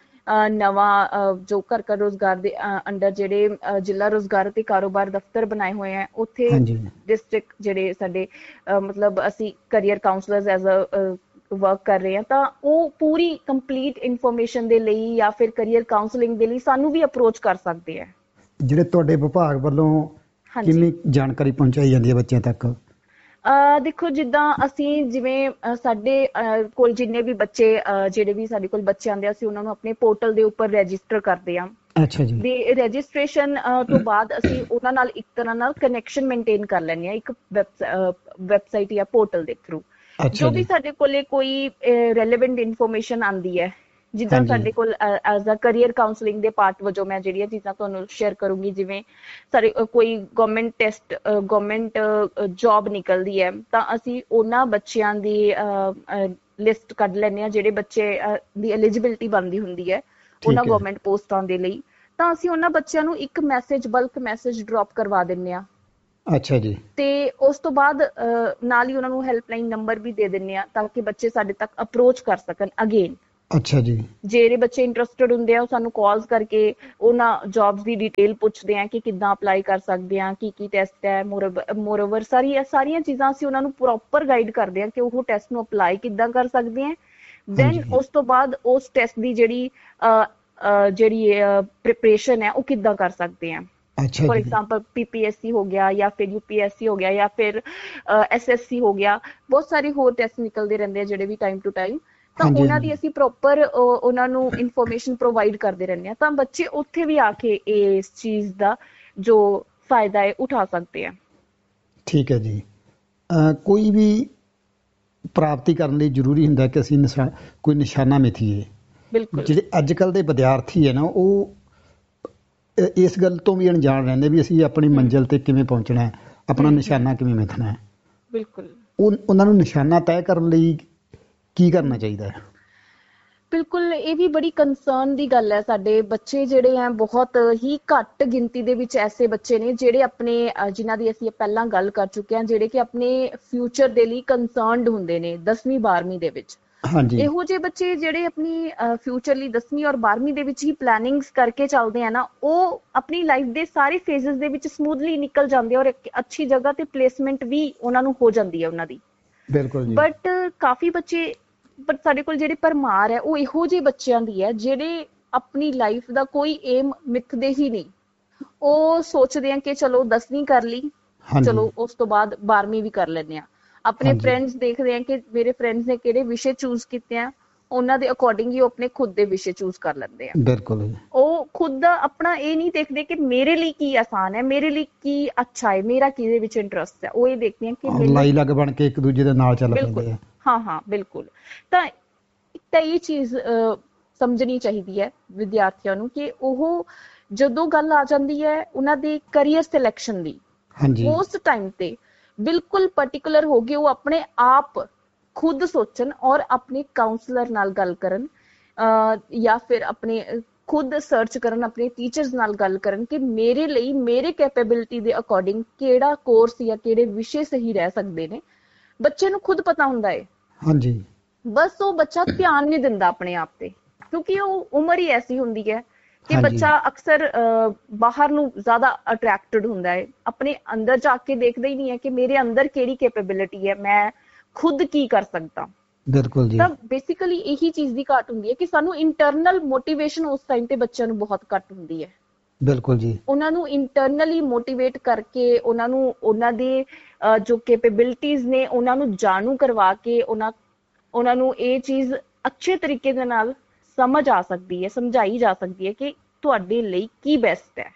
ਨਵਾਂ ਜੋ ਘਰ ਘਰ ਰੋਜ਼ਗਾਰ ਦੇ ਅੰਡਰ ਜਿਹੜੇ ਜ਼ਿਲ੍ਹਾ ਰੋਜ਼ਗਾਰ ਅਤੇ ਕਾਰੋਬਾਰ ਦਫ਼ਤਰ ਬਣਾਏ ਹੋਏ ਹੈ, ਉੱਥੇ ਡਿਸਟ੍ਰਿਕਟ ਜਿਹੜੇ ਸਾਡੇ ਮਤਲਬ ਅਸੀਂ career councillors as a work ਕਰ ਰਹੇ ਹਾਂ, ਤਾਂ ਉਹ ਪੂਰੀ ਕੰਪਲੀਟ ਇਨਫੋਰਮੇਸ਼ਨ ਦੇ ਲਈ ਜਾਂ ਫਿਰ ਕਰੀਅਰ ਕਾਉਂਸਲਿੰਗ ਦੇ ਲਈ ਸਾਨੂੰ ਵੀ ਅਪਰੋਚ ਕਰ ਸਕਦੇ ਹੈ। ਜਿਹੜੇ ਤੁਹਾਡੇ ਵਿਭਾਗ ਵੱਲੋਂ ਕਿੰਨੀ ਜਾਣਕਾਰੀ ਪਹੁੰਚਾਈ ਜਾਂਦੀ ਹੈ ਬੱਚਿਆਂ ਤੱਕ? ਦੇਖੋ, ਜਿੱਦਾਂ ਅਸੀਂ ਜਿਵੇਂ ਸਾਡੇ ਕੋਲ ਜਿੰਨੇ ਵੀ ਬੱਚੇ ਜਿਹੜੇ ਵੀ ਸਾਡੇ ਕੋਲ ਬੱਚੇ ਆਉਂਦੇ ਆ, ਅਸੀਂ ਉਹਨਾਂ ਨੂੰ ਆਪਣੇ ਪੋਰਟਲ ਦੇ ਉੱਪਰ ਰਜਿਸਟਰ ਕਰਦੇ ਹਾਂ। ਅੱਛਾ ਜੀ। ਤੇ ਰਜਿਸਟ੍ਰੇਸ਼ਨ ਤੋਂ ਬਾਅਦ ਅਸੀਂ ਉਹਨਾਂ ਨਾਲ ਇੱਕ ਤਰ੍ਹਾਂ ਨਾਲ ਕਨੈਕਸ਼ਨ ਮੇਨਟੇਨ ਕਰ ਲੈਂਦੇ ਹਾਂ ਇੱਕ ਵੈਬਸਾਈਟ ਜਾਂ ਪੋਰਟਲ ਦੇ ਥਰੂ। ਜੋ ਵੀ ਸਾਡੇ ਕੋਲੇ ਕੋਈ ਰੈਲੇਵੈਂਟ ਇਨਫੋਰਮੇਸ਼ਨ ਆਉਂਦੀ ਹੈ, ਜਿੱਦਾਂ ਸਾਡੇ ਕੋਲ ਐਜ਼ ਅ ਕਰੀਅਰ ਕਾਉਂਸਲਿੰਗ ਦੇ ਪਾਰਟ ਵਜੋਂ ਮੈਂ ਜਿਹੜੀਆਂ ਚੀਜ਼ਾਂ ਤੁਹਾਨੂੰ ਸ਼ੇਅਰ ਕਰੂੰਗੀ, ਜਿਵੇਂ ਸਾਡੇ ਕੋਈ ਗਵਰਨਮੈਂਟ ਟੈਸਟ ਗਵਰਨਮੈਂਟ ਜੌਬ ਨਿਕਲਦੀ ਹੈ, ਤਾਂ ਅਸੀਂ ਉਹਨਾਂ ਬੱਚਿਆਂ ਦੀ ਲਿਸਟ ਕੱਢ ਲੈਂਦੇ ਹਾਂ ਜਿਹੜੇ ਬੱਚੇ ਦੀ ਐਲੀਜੀਬਿਲਿਟੀ ਬਣਦੀ ਹੁੰਦੀ ਹੈ ਉਹਨਾਂ ਗਵਰਨਮੈਂਟ ਪੋਸਟਾਂ ਦੇ ਲਈ, ਤਾਂ ਅਸੀਂ ਉਹਨਾਂ ਬੱਚਿਆਂ ਨੂੰ ਇੱਕ ਮੈਸੇਜ, ਬਲਕ ਮੈਸੇਜ ਡ੍ਰੌਪ ਕਰਵਾ ਦਿੰਦੇ ਹਾਂ। ਅੱਛਾ ਜੀ। ਤੇ ਉਸ ਤੋਂ ਬਾਅਦ ਨਾਲ ਹੀ ਉਹਨਾਂ ਨੂੰ ਹੈਲਪਲਾਈਨ ਨੰਬਰ ਵੀ ਦੇ ਦਿੰਦੇ ਹਾਂ ਤਾਂ ਕਿ ਬੱਚੇ ਸਾਡੇ ਤੱਕ ਅਪਰੋਚ ਕਰ ਸਕਣ ਅਗੇਨ। ਅੱਛਾ ਜੀ। ਜਿਹੜੇ ਬੱਚੇ ਇੰਟਰਸਟਡ ਹੁੰਦੇ ਆ ਉਹ ਸਾਨੂੰ ਕਾਲਸ ਕਰਕੇ ਉਹਨਾਂ ਜੌਬਸ ਦੀ ਡਿਟੇਲ ਪੁੱਛਦੇ ਆ ਕਿ ਕਿੱਦਾਂ ਅਪਲਾਈ ਕਰ ਸਕਦੇ ਆ, ਕੀ ਕੀ ਟੈਸਟ ਹੈ, ਮੋਰਓਵਰ ਸਾਰੀ ਸਾਰੀਆਂ ਚੀਜ਼ਾਂ ਅਸੀਂ ਉਹਨਾਂ ਨੂੰ ਪ੍ਰੋਪਰ ਗਾਈਡ ਕਰਦੇ ਆ ਕਿ ਉਹ ਟੈਸਟ ਨੂੰ ਅਪਲਾਈ ਕਿੱਦਾਂ ਕਰ ਸਕਦੇ ਆ, ਦੈਨ ਉਸ ਤੋਂ ਬਾਅਦ ਉਸ ਟੈਸਟ ਦੀ ਜਿਹੜੀ ਅਹ, ਅਹ, ਜਿਹੜੀ ਪ੍ਰਿਪਰੇਸ਼ਨ ਹੈ ਉਹ ਕਿੱਦਾਂ ਕਰ ਸਕਦੇ ਆ।
ਅੱਛਾ
ਫॉर
ਜੀ।
एग्जांपल पीपीएससी हो गया या फिर यूपीएससी हो गया या फिर एसएससी हो गया, बहुत सारे ਹੋਰ ਟੈਸਟ ਨਿਕਲਦੇ ਰਹਿੰਦੇ ਆ ਜਿਹੜੇ ਵੀ ਟਾਈਮ ਟੂ ਟਾਈਮ, ਤਾਂ
ਹਾਂਜੀ
ਉਹਨਾਂ ਦੀ
ਹਾਂਜੀ
ਅਸੀਂ ਪ੍ਰੋਪਰ ਉਹਨਾਂ ਨੂੰ ਇਨਫੋਰਮੇਸ਼ਨ ਪ੍ਰੋਵਾਈਡ ਕਰਦੇ ਰਹਿੰਦੇ ਆ, ਤਾਂ ਬੱਚੇ ਉੱਥੇ ਵੀ ਆ ਕੇ ਇਸ ਚੀਜ਼ ਦਾ ਜੋ ਫਾਇਦਾ ਹੈ ਉਠਾ ਸਕਦੇ ਆ।
ਠੀਕ ਹੈ ਜੀ। ਅਹ ਕੋਈ ਵੀ ਪ੍ਰਾਪਤੀ ਕਰਨ ਲਈ ਜ਼ਰੂਰੀ ਹੁੰਦਾ ਕਿ ਅਸੀਂ ਨਿਸ਼ਾ ਕੋਈ ਨਿਸ਼ਾਨਾ ਮਿਥੀਏ।
ਬਿਲਕੁਲ
ਜਿਹੜੇ ਅੱਜ ਕੱਲ੍ਹ ਦੇ ਵਿਦਿਆਰਥੀ ਹੈ ਨਾ, ਉਹ ਅ- ਇਸ ਗੱਲ ਤੋਂ ਵੀ ਅਣਜਾਣ ਰਹਿੰਦੇ ਵੀ ਅਸੀਂ ਆਪਣੀ
ਹਮ,
ਮੰਜ਼ਿਲ ਤੇ ਕਿਵੇਂ ਪਹੁੰਚਣਾ ਹੈ, ਆਪਣਾ
ਹਮ, ਹਮ,
ਨਿਸ਼ਾਨਾ ਕਿਵੇਂ ਮਿਥਣਾ ਹੈ।
ਬਿਲਕੁਲ
ਉਹ ਉਹਨਾਂ ਨੂੰ ਨਿਸ਼ਾਨਾ ਤੈਅ ਕਰਨ ਲਈ ਕੀ ਕਰਨਾ ਚਾਹੀਦਾ ਹੈ?
ਬਿਲਕੁਲ ਇਹ ਵੀ ਬੜੀ ਕੰਸਰਨ ਦੀ ਗੱਲ ਹੈ। ਸਾਡੇ ਬੱਚੇ ਜਿਹੜੇ ਆ ਬਹੁਤ ਹੀ ਘੱਟ ਗਿਣਤੀ ਦੇ ਵਿੱਚ ਐਸੇ ਬੱਚੇ ਨੇ ਜਿਹੜੇ ਆਪਣੇ ਅਹ, ਜਿਨ੍ਹਾਂ ਦੀ ਅਸੀਂ ਪਹਿਲਾਂ ਗੱਲ ਕਰ ਚੁੱਕੇ ਹਾਂ, ਜਿਹੜੇ ਕਿ ਆਪਣੇ ਫਿਊਚਰ ਦੇ ਲਈ ਕੰਸਰਨਡ ਹੁੰਦੇ ਨੇ ਦਸਵੀਂ ਬਾਰਵੀਂ ਦੇ ਵਿੱਚ।
ਹਾਂਜੀ
ਇਹੋ ਜਿਹੇ ਬੱਚੇ ਜਿਹੜੇ ਆਪਣੀ ਫਿਊਚਰ ਲਈ ਦਸਵੀਂ ਔਰ ਬਾਰਵੀਂ ਦੇ ਵਿੱਚ ਹੀ ਪਲੈਨਿੰਗਸ ਕਰਕੇ ਚੱਲਦੇ ਆ ਨਾ, ਉਹ ਆਪਣੀ ਲਾਈਫ ਦੇ ਸਾਰੇ ਫੇਜ਼ਸ ਦੇ ਵਿੱਚ ਸਮੂਥਲੀ ਨਿਕਲ ਜਾਂਦੇ ਆ ਔਰ ਇੱਕ ਅੱਛੀ ਜਗ੍ਹਾ ਤੇ ਪਲੇਸਮੈਂਟ ਵੀ ਉਹਨਾਂ ਨੂੰ ਹੋ ਜਾਂਦੀ ਹੈ ਉਹਨਾਂ ਦੀ।
ਬਿਲਕੁਲ ਜੀ।
ਬਟ ਕਾਫੀ ਬੱਚੇ, ਬਟ ਸਾਡੇ ਕੋਲ ਜਿਹੜੇ ਭਰਮਾਰ ਹੈ ਉਹ ਇਹੋ ਜਿਹੇ ਬੱਚਿਆਂ ਦੀ ਹੈ ਜਿਹੜੇ ਆਪਣੀ ਲਾਈਫ ਦਾ ਕੋਈ ਏਮ ਮਿੱਥਦੇ ਹੀ ਨਹੀਂ। ਉਹ ਸੋਚਦੇ ਆ ਕਿ ਚਲੋ ਦਸਵੀਂ ਕਰ ਲਈ,
ਹਾਂਜੀ
ਚਲੋ ਉਸ ਤੋਂ ਬਾਅਦ ਬਾਰਵੀਂ ਵੀ ਕਰ ਲੈਂਦੇ ਆ। ਆਪਣੇ
ਹਾਂਜੀ
ਫਰੈਂਡਸ ਦੇਖਦੇ ਆ ਕਿ ਮੇਰੇ ਫਰੈਂਡਸ ਨੇ ਕਿਹੜੇ ਵਿਸ਼ੇ ਚੂਜ਼ ਕੀਤੇ ਆ, ਉਹਨਾਂ ਦੇ ਅਕੋਰਡਿੰਗ ਹੀ ਉਹ ਆਪਣੇ ਖੁਦ ਦੇ ਵਿਸ਼ੇ ਚੂਜ਼ ਕਰ ਲੈਂਦੇ ਆ।
ਬਿਲਕੁਲ ਜੀ।
ਉਹ ਖੁਦ ਦਾ ਆਪਣਾ ਇਹ ਨਹੀਂ ਦੇਖਦੇ ਕਿ ਮੇਰੇ ਲਈ ਕੀ ਆਸਾਨ ਹੈ, ਮੇਰੇ ਲਈ ਕੀ ਅੱਛਾ ਹੈ, ਮੇਰਾ ਕਿਹਦੇ ਵਿੱਚ ਇੰਟਰਸਟ ਹੈ। ਉਹ ਇਹ ਦੇਖਦੇ ਆ ਕਿ ਮੈਨੂੰ
ਲਾਈ ਲੱਗ ਬਣ ਕੇ ਇੱਕ ਦੂਜੇ ਦੇ ਨਾਲ ਚੱਲ
ਬਿਲਕੁਲ,
ਪੈਂਦੇ ਆ।
ਹਾਂ ਹਾਂ ਬਿਲਕੁਲ। ਤਾਂ ਇੱਕ ਤਾਂ ਇਹ ਚੀਜ਼ ਅਹ, ਸਮਝਣੀ ਚਾਹੀਦੀ ਹੈ ਵਿਦਿਆਰਥੀਆਂ ਨੂੰ ਕਿ ਉਹ ਜਦੋਂ ਗੱਲ ਆ ਜਾਂਦੀ ਹੈ ਉਹਨਾਂ ਦੀ ਕਰੀਅਰ ਸਿਲੈਕਸ਼ਨ ਦੀ,
ਹਾਂਜੀ
ਉਸ ਟਾਈਮ ਤੇ ਬਿਲਕੁਲ ਪਾਰਟਿਕੂਲਰ ਹੋ ਕੇ ਉਹ ਆਪਣੇ ਆਪ ਖੁਦ ਸੋਚਣ ਔਰ ਆਪਣੇ ਕਾਉਂਸਲਰ ਨਾਲ ਗੱਲ ਕਰਨ, ਅਹ, ਜਾਂ ਫਿਰ ਆਪਣੇ ਅਹ, ਖੁਦ ਸਰਚ ਕਰਨ, ਆਪਣੇ ਟੀਚਰਸ ਨਾਲ ਗੱਲ ਕਰਨ ਕਿ ਮੇਰੇ ਲਈ ਮੇਰੇ ਕੈਪੇਬਿਲਿਟੀ ਦੇ ਅਕੋਰਡਿੰਗ ਕਿਹੜਾ ਕੋਰਸ ਜਾਂ ਕਿਹੜੇ ਵਿਸ਼ੇ ਸਹੀ ਰਹਿ ਸਕਦੇ ਨੇ। ਬੱਚੇ ਨੂੰ ਖੁਦ ਪਤਾ ਹੁੰਦਾ ਹੈ,
ਹਾਂਜੀ
ਬਸ ਉਹ ਬੱਚਾ ਧਿਆਨ ਨਹੀਂ ਦਿੰਦਾ ਆਪਣੇ ਆਪ ਤੇ, ਕਿਉਂਕਿ ਉਹ ਉਮਰ ਹੀ ਐਸੀ ਹੁੰਦੀ ਹੈ ਕਿ
ਹਾਂਜੀ
ਬੱਚਾ ਅਕਸਰ ਅਹ, ਬਾਹਰ ਨੂੰ ਜ਼ਿਆਦਾ ਅਟਰੈਕਟਡ ਹੁੰਦਾ ਹੈ, ਆਪਣੇ ਅੰਦਰ ਜਾ ਕੇ ਦੇਖਦਾ ਹੀ ਨਹੀਂ ਹੈ ਕਿ ਮੇਰੇ ਅੰਦਰ ਕਿਹੜੀ ਕੈਪੇਬਿਲਿਟੀ ਹੈ, ਮੈਂ ਖੁਦ ਕੀ ਕਰ ਸਕਦਾ।
ਬਿਲਕੁਲ ਜੀ।
ਤਾਂ ਬੇਸਿਕਲੀ ਇਹੀ ਚੀਜ਼ ਦੀ ਘਾਟ ਹੁੰਦੀ ਹੈ ਕਿ ਸਾਨੂੰ ਇੰਟਰਨਲ ਮੋਟੀਵੇਸ਼ਨ ਉਸ ਟਾਈਮ ਤੇ ਬੱਚਿਆਂ ਨੂੰ ਬਹੁਤ ਘੱਟ ਹੁੰਦੀ ਹੈ।
ਬਿਲਕੁਲ ਜੀ।
ਉਹਨਾਂ ਨੂੰ ਇੰਟਰਨਲੀ ਮੋਟੀਵੇਟ ਕਰਕੇ, ਉਹਨਾਂ ਨੂੰ ਉਹਨਾਂ ਦੇ ਅਹ, ਜੋ ਕੈਪੇਬਿਲਿਟੀਜ਼ ਨੇ ਉਹਨਾਂ ਨੂੰ ਜਾਣੂ ਕਰਵਾ ਕੇ ਉਹਨਾਂ ਉਹਨਾਂ ਨੂੰ ਇਹ ਚੀਜ਼ ਅੱਛੇ ਤਰੀਕੇ ਦੇ ਨਾਲ ਸਮਝ ਆ ਸਕਦੀ ਹੈ, ਸਮਝਾਈ ਜਾ ਸਕਦੀ ਹੈ ਕਿ ਤੁਹਾਡੇ ਲਈ ਕੀ ਬੈਸਟ ਹੈ।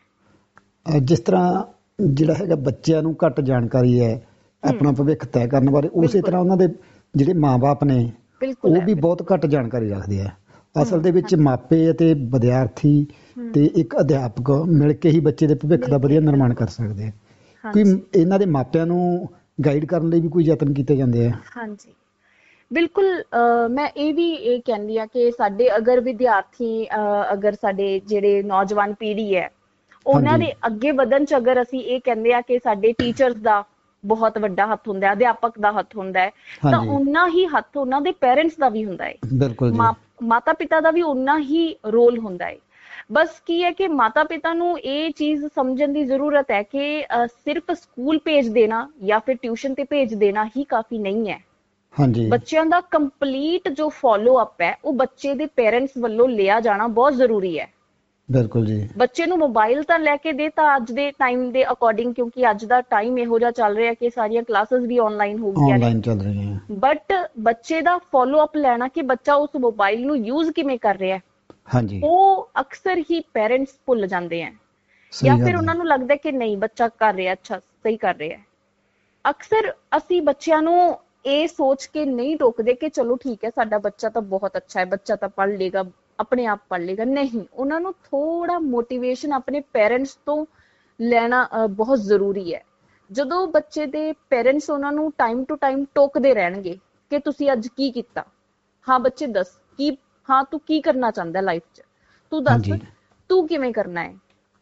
ਅਹ ਜਿਸ ਤਰ੍ਹਾਂ ਜਿਹੜਾ ਹੈਗਾ ਬੱਚਿਆਂ ਨੂੰ ਘੱਟ ਜਾਣਕਾਰੀ ਹੈ ਆਪਣਾ
ਹਮ,
ਭਵਿੱਖ ਤੈਅ ਕਰਨ ਬਾਰੇ, ਉਸੇ
ਬਿਲਕੁਲ
ਤਰ੍ਹਾਂ ਉਹਨਾਂ ਦੇ ਜਿਹੜੇ ਮਾਂ-ਬਾਪ ਨੇ
ਬਿਲਕੁਲ
ਉਹ
ਹੈ,
ਵੀ
ਬਿਲਕੁਲ।
ਬਹੁਤ ਘੱਟ ਜਾਣਕਾਰੀ ਰੱਖਦੇ ਆ। ਅਸਲ ਦੇ
ਹਮ,
ਵਿੱਚ
ਹਾਂਜੀ
ਮਾਪੇ ਅਤੇ ਵਿਦਿਆਰਥੀ
ਹਮ,
ਤੇ ਇੱਕ ਅਧਿਆਪਕ ਮਿਲ ਕੇ ਹੀ ਬੱਚੇ ਦੇ ਭਵਿੱਖ ਦਾ
ਮਿਲ ਕੇ
ਵਧੀਆ ਨਿਰਮਾਣ
ਬਿਲਕੁਲ,
ਕਰ ਸਕਦੇ ਆ। ਕੋਈ
ਹਾਂਜੀ
ਇਹਨਾਂ ਦੇ ਮਾਪਿਆਂ ਨੂੰ ਗਾਈਡ ਕਰਨ ਲਈ ਵੀ ਕੋਈ ਯਤਨ ਕੀਤੇ ਜਾਂਦੇ ਆ?
ਹਾਂਜੀ ਬਿਲਕੁਲ। ਅਹ, ਮੈਂ ਇਹ ਵੀ ਇਹ ਕਹਿੰਦੀ ਆ ਕਿ ਸਾਡੇ ਅਗਰ ਵਿਦਿਆਰਥੀ, ਅਹ, ਅਗਰ ਸਾਡੇ ਜਿਹੜੇ ਨੌਜਵਾਨ ਪੀੜ੍ਹੀ ਹੈ ਉਹਨਾਂ
ਹਾਂਜੀ
ਦੇ ਅੱਗੇ ਵਧਣ ਚ ਅਗਰ ਅਸੀਂ ਇਹ ਕਹਿੰਦੇ ਆ ਕਿ ਸਾਡੇ ਟੀਚਰਸ ਦਾ ਬਹੁਤ ਵੱਡਾ ਹੱਥ ਹੁੰਦਾ ਹੈ, ਅਧਿਆਪਕ ਦਾ ਹੱਥ ਹੁੰਦਾ ਹੈ, ਤਾਂ
ਹਾਂਜੀ
ਓਨਾ ਹੀ ਹੱਥ ਉਹਨਾਂ ਦੇ ਪੇਰੈਂਟਸ ਦਾ ਵੀ ਹੁੰਦਾ ਹੈ,
ਬਿਲਕੁਲ ਜੀ।
ਮਾਂ ਮਾਤਾ ਪਿਤਾ ਦਾ ਵੀ ਓਨਾ ਹੀ ਰੋਲ ਹੁੰਦਾ ਹੈ। ਬਸ ਕੀ ਹੈ ਕਿ ਮਾਤਾ ਪਿਤਾ ਨੂੰ ਇਹ ਚੀਜ਼ ਸਮਝਣ ਦੀ ਜ਼ਰੂਰਤ ਹੈ ਕਿ ਅਹ, ਸਿਰਫ ਸਕੂਲ ਭੇਜ ਦੇਣਾ ਜਾਂ ਫਿਰ ਟਿਊਸ਼ਨ ਤੇ ਭੇਜ ਦੇਣਾ ਹੀ ਕਾਫੀ ਨਹੀਂ ਹੈ।
ਹਾਂਜੀ
ਬੱਚਿਆਂ ਦਾ ਕੰਪਲੀਟ ਜੋ ਫੋਲੋ ਅਪ ਹੈ ਉਹ ਬੱਚੇ ਦੇ ਪੇਰੈਂਟਸ ਵੱਲੋਂ ਲਿਆ ਜਾਣਾ ਬਹੁਤ ਜ਼ਰੂਰੀ ਹੈ।
ਬਿਲਕੁਲ ਜੀ।
ਬੱਚੇ ਨੂੰ ਮੋਬਾਈਲ ਤਾਂ ਲੈ ਕੇ ਦੇ ਤਾਂ ਅੱਜ ਦੇ ਟਾਈਮ ਦੇ ਅਕੋਰਡਿੰਗ, ਕਿਉਂਕਿ ਅੱਜ ਦਾ ਟਾਈਮ ਇਹੋ ਜਿਹਾ ਚੱਲ ਰਿਹਾ ਕਿ ਸਾਰੀਆਂ ਕਲਾਸਿਸ ਵੀ ਆਨਲਾਈਨ ਹੋ ਗਈਆਂ ਨੇ,
ਆਨਲਾਈਨ ਚੱਲ ਰਹੀਆਂ ਹੈ।
ਬਟ ਬੱਚੇ ਦਾ ਫੋਲੋ ਅਪ ਲੈਣਾ ਕਿ ਬੱਚਾ ਉਸ ਮੋਬਾਈਲ ਨੂੰ ਯੂਜ਼ ਕਿਵੇਂ ਕਰ ਰਿਹਾ ਹੈ,
ਹਾਂਜੀ
ਉਹ ਅਕਸਰ ਹੀ ਪੇਰੈਂਟਸ ਭੁੱਲ ਜਾਂਦੇ ਆ, ਜਾਂ
ਸਹੀ
ਫਿਰ
ਗੱਲ
ਉਹਨਾਂ
ਹੈ।
ਨੂੰ ਲੱਗਦਾ ਕਿ ਨਹੀਂ ਬੱਚਾ ਕਰ ਰਿਹਾ, ਅੱਛਾ ਸਹੀ ਕਰ ਰਿਹਾ ਹੈ। ਅਕਸਰ ਅਸੀਂ ਬੱਚਿਆਂ ਨੂੰ ਇਹ ਸੋਚ ਕੇ ਨਹੀਂ ਟੋਕਦੇ ਕਿ ਚਲੋ ਠੀਕ ਹੈ ਸਾਡਾ ਬੱਚਾ ਤਾਂ ਬਹੁਤ ਅੱਛਾ ਹੈ, ਬੱਚਾ ਤਾਂ ਪੜ੍ਹ ਲੇਗਾ, ਆਪਣੇ ਆਪ ਪੜ੍ਹ ਲੇਗਾ। ਨਹੀਂ, ਉਹਨਾਂ ਨੂੰ ਥੋੜਾ ਮੋਟੀਵੇਸ਼ਨ ਆਪਣੇ ਪੇਰੈਂਟਸ ਤੋਂ ਲੈਣਾ ਅਹ, ਬਹੁਤ ਜ਼ਰੂਰੀ ਹੈ। ਜਦੋਂ ਬੱਚੇ ਦੇ ਪੇਰੈਂਟਸ ਉਹਨਾਂ ਨੂੰ ਟਾਈਮ ਟੂ ਟਾਈਮ ਟੋਕਦੇ ਰਹਿਣਗੇ ਕਿ ਤੁਸੀਂ ਅੱਜ ਕੀ ਕੀਤਾ, ਹਾਂ ਬੱਚੇ ਦੱਸ ਕੀ, ਹਾਂ ਤੂੰ ਕੀ ਕਰਨਾ ਚਾਹੁੰਦਾ ਲਾਈਫ 'ਚ, ਤੂੰ ਦੱਸ
ਹਾਂਜੀ
ਤੂੰ ਕਿਵੇਂ ਕਰਨਾ ਹੈ,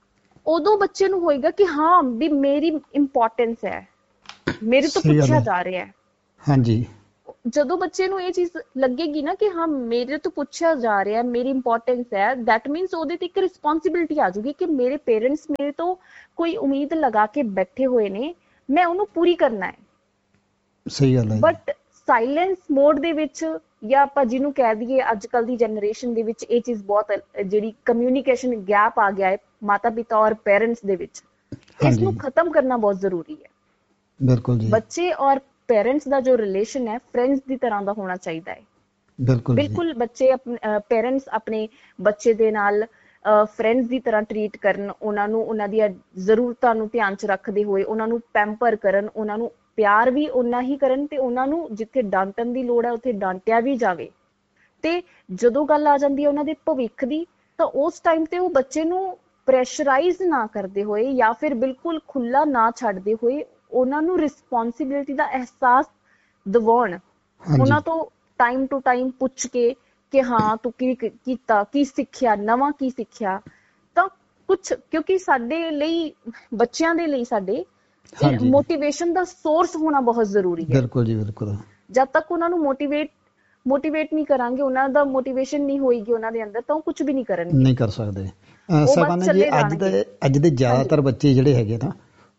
ਉਦੋਂ ਬੱਚੇ ਨੂੰ ਹੋਏਗਾ ਕਿ ਹਾਂ ਵੀ ਮੇਰੀ ਇੰਪੋਰਟੈਂਸ ਹੈ, ਮੇਰੇ ਤੋਂ
ਸਹੀ ਗੱਲ
ਪੁੱਛਿਆ
ਹੈ।
ਜਾ ਰਿਹਾ ਹੈ।
ਹਾਂਜੀ
ਜਦੋਂ ਬੱਚੇ ਨੂੰ ਇਹ ਚੀਜ਼ ਲੱਗੇਗੀ ਨਾ ਕਿ ਹਾਂ ਮੇਰੇ ਤੋਂ ਪੁੱਛਿਆ ਜਾ ਰਿਹਾ, ਮੇਰੀ ਇੰਪੋਰਟੈਂਸ ਹੈ, ਦੈਟ ਮੀਨਸ ਉਹਦੇ ਤੇ ਇੱਕ ਰਿਸਪੌਂਸਿਬਿਲਿਟੀ ਆ ਜਾਊਗੀ ਕਿ ਮੇਰੇ ਪੇਰੈਂਟਸ ਮੇਰੇ ਤੋਂ ਕੋਈ ਉਮੀਦ ਲਗਾ ਕੇ ਬੈਠੇ ਹੋਏ ਨੇ, ਮੈਂ ਉਹਨੂੰ ਪੂਰੀ ਕਰਨਾ ਹੈ।
ਸਹੀ ਗੱਲ ਹੈ ਜੀ।
ਬਟ ਸਾਇਲੈਂਸ ਮੋਡ ਦੇ ਵਿੱਚ ਜਾਂ ਆਪਾਂ ਜਿਹਨੂੰ ਕਹਿ ਦਈਏ ਅੱਜ ਕੱਲ ਦੀ ਜਨਰੇਸ਼ਨ ਦੇ ਵਿੱਚ ਇਹ ਚੀਜ਼ ਬਹੁਤ ਜਿਹੜੀ ਕਮਿਊਨੀਕੇਸ਼ਨ ਗੈਪ ਆ ਗਿਆ ਹੈ ਮਾਤਾ ਪਿਤਾ ਔਰ ਪੇਰੈਂਟਸ ਦੇ ਵਿੱਚ, ਇਸ ਨੂੰ ਖਤਮ ਕਰਨਾ ਬਹੁਤ ਜ਼ਰੂਰੀ ਹੈ।
ਬਿਲਕੁਲ ਜੀ।
ਬੱਚੇ ਔਰ ਪੇਰੈਂਟਸ ਦਾ ਜੋ ਰਿਲੇਸ਼ਨ ਹੈ ਫਰੈਂਡਸ ਦੀ ਤਰ੍ਹਾਂ ਦਾ ਹੋਣਾ ਚਾਹੀਦਾ ਹੈ।
ਬਿਲਕੁਲ
ਬਿਲਕੁਲ ਬੱਚੇ ਆਪਣੇ ਪੇਰੈਂਟਸ ਆਪਣੇ ਬੱਚੇ ਦੇ ਨਾਲ ਫਰੈਂਡਸ ਦੀ ਤਰ੍ਹਾਂ ਟਰੀਟ ਕਰਨ, ਉਹਨਾਂ ਨੂੰ ਉਹਨਾਂ ਦੀਆਂ ਜ਼ਰੂਰਤਾਂ ਨੂੰ ਧਿਆਨ 'ਚ ਰੱਖਦੇ ਹੋਏ ਉਹਨਾਂ ਨੂੰ ਪੈਂਪਰ ਕਰਨ, ਉਹਨਾਂ ਨੂੰ ਪਿਆਰ ਵੀ ਓਨਾ ਹੀ ਕਰਨ ਤੇ ਉਹਨਾਂ ਨੂੰ ਜਿੱਥੇ ਡਾਂਟਣ ਦੀ ਲੋੜ ਹੈ ਉੱਥੇ ਡਾਂਟਿਆ ਵੀ ਜਾਵੇ। ਤੇ ਜਦੋਂ ਗੱਲ ਆ ਜਾਂਦੀ ਹੈ ਉਹਨਾਂ ਦੇ ਭਵਿੱਖ ਦੀ, ਤਾਂ ਉਸ ਟਾਈਮ ਤੇ ਉਹ ਬੱਚੇ ਨੂੰ ਪ੍ਰੈਸ਼ਰਾਈਜ਼ ਨਾ ਕਰਦੇ ਹੋਏ ਜਾਂ ਫਿਰ ਬਿਲਕੁਲ ਖੁੱਲਾ ਨਾ ਛੱਡਦੇ ਹੋਏ ਉਹਨਾਂ ਨੂੰ ਰਿਸਪੌਂਸਿਬਿਲਿਟੀ ਦਾ ਅਹਿਸਾਸ ਦਿਵਾਉਣ, ਉਹਨਾਂ ਤੋਂ ਟਾਈਮ ਟੂ ਟਾਈਮ ਪੁੱਛ ਕੇ ਕਿ ਹਾਂ ਤੂੰ ਕੀ ਕੀਤਾ, ਕੀ ਸਿੱਖਿਆ, ਨਵਾਂ ਕੀ ਸਿੱਖਿਆ। ਤਾਂ ਕੁਛ ਕਿਉਂਕਿ ਸਾਡੇ ਲਈ, ਬੱਚਿਆਂ ਦੇ ਲਈ ਸਾਡੇ ਮੋਟੀਵੇਸ਼ਨ ਦਾ ਸੋਰਸ ਹੋਣਾ ਬਹੁਤ ਜ਼ਰੂਰੀ ਹੈ।
ਬਿਲਕੁਲ ਜੀ ਬਿਲਕੁਲ।
ਜਦ ਤੱਕ ਉਹਨਾਂ ਨੂੰ ਮੋਟੀਵੇਟ ਮੋਟੀਵੇਟ ਨਹੀਂ ਕਰਾਂਗੇ, ਉਹਨਾਂ ਦਾ ਮੋਟੀਵੇਸ਼ਨ ਨਹੀਂ ਹੋਏਗੀ ਉਹਨਾਂ ਦੇ ਅੰਦਰ, ਤਾਂ ਉਹ ਕੁਝ ਵੀ ਨਹੀਂ ਕਰਨਗੇ,
ਨਹੀਂ ਕਰ ਸਕਦੇ। ਸਗੋਂ ਜੀ ਅੱਜ ਦੇ ਅੱਜ ਦੇ ਜ਼ਿਆਦਾਤਰ ਬੱਚੇ ਜਿਹੜੇ ਹੈਗੇ ਨਾ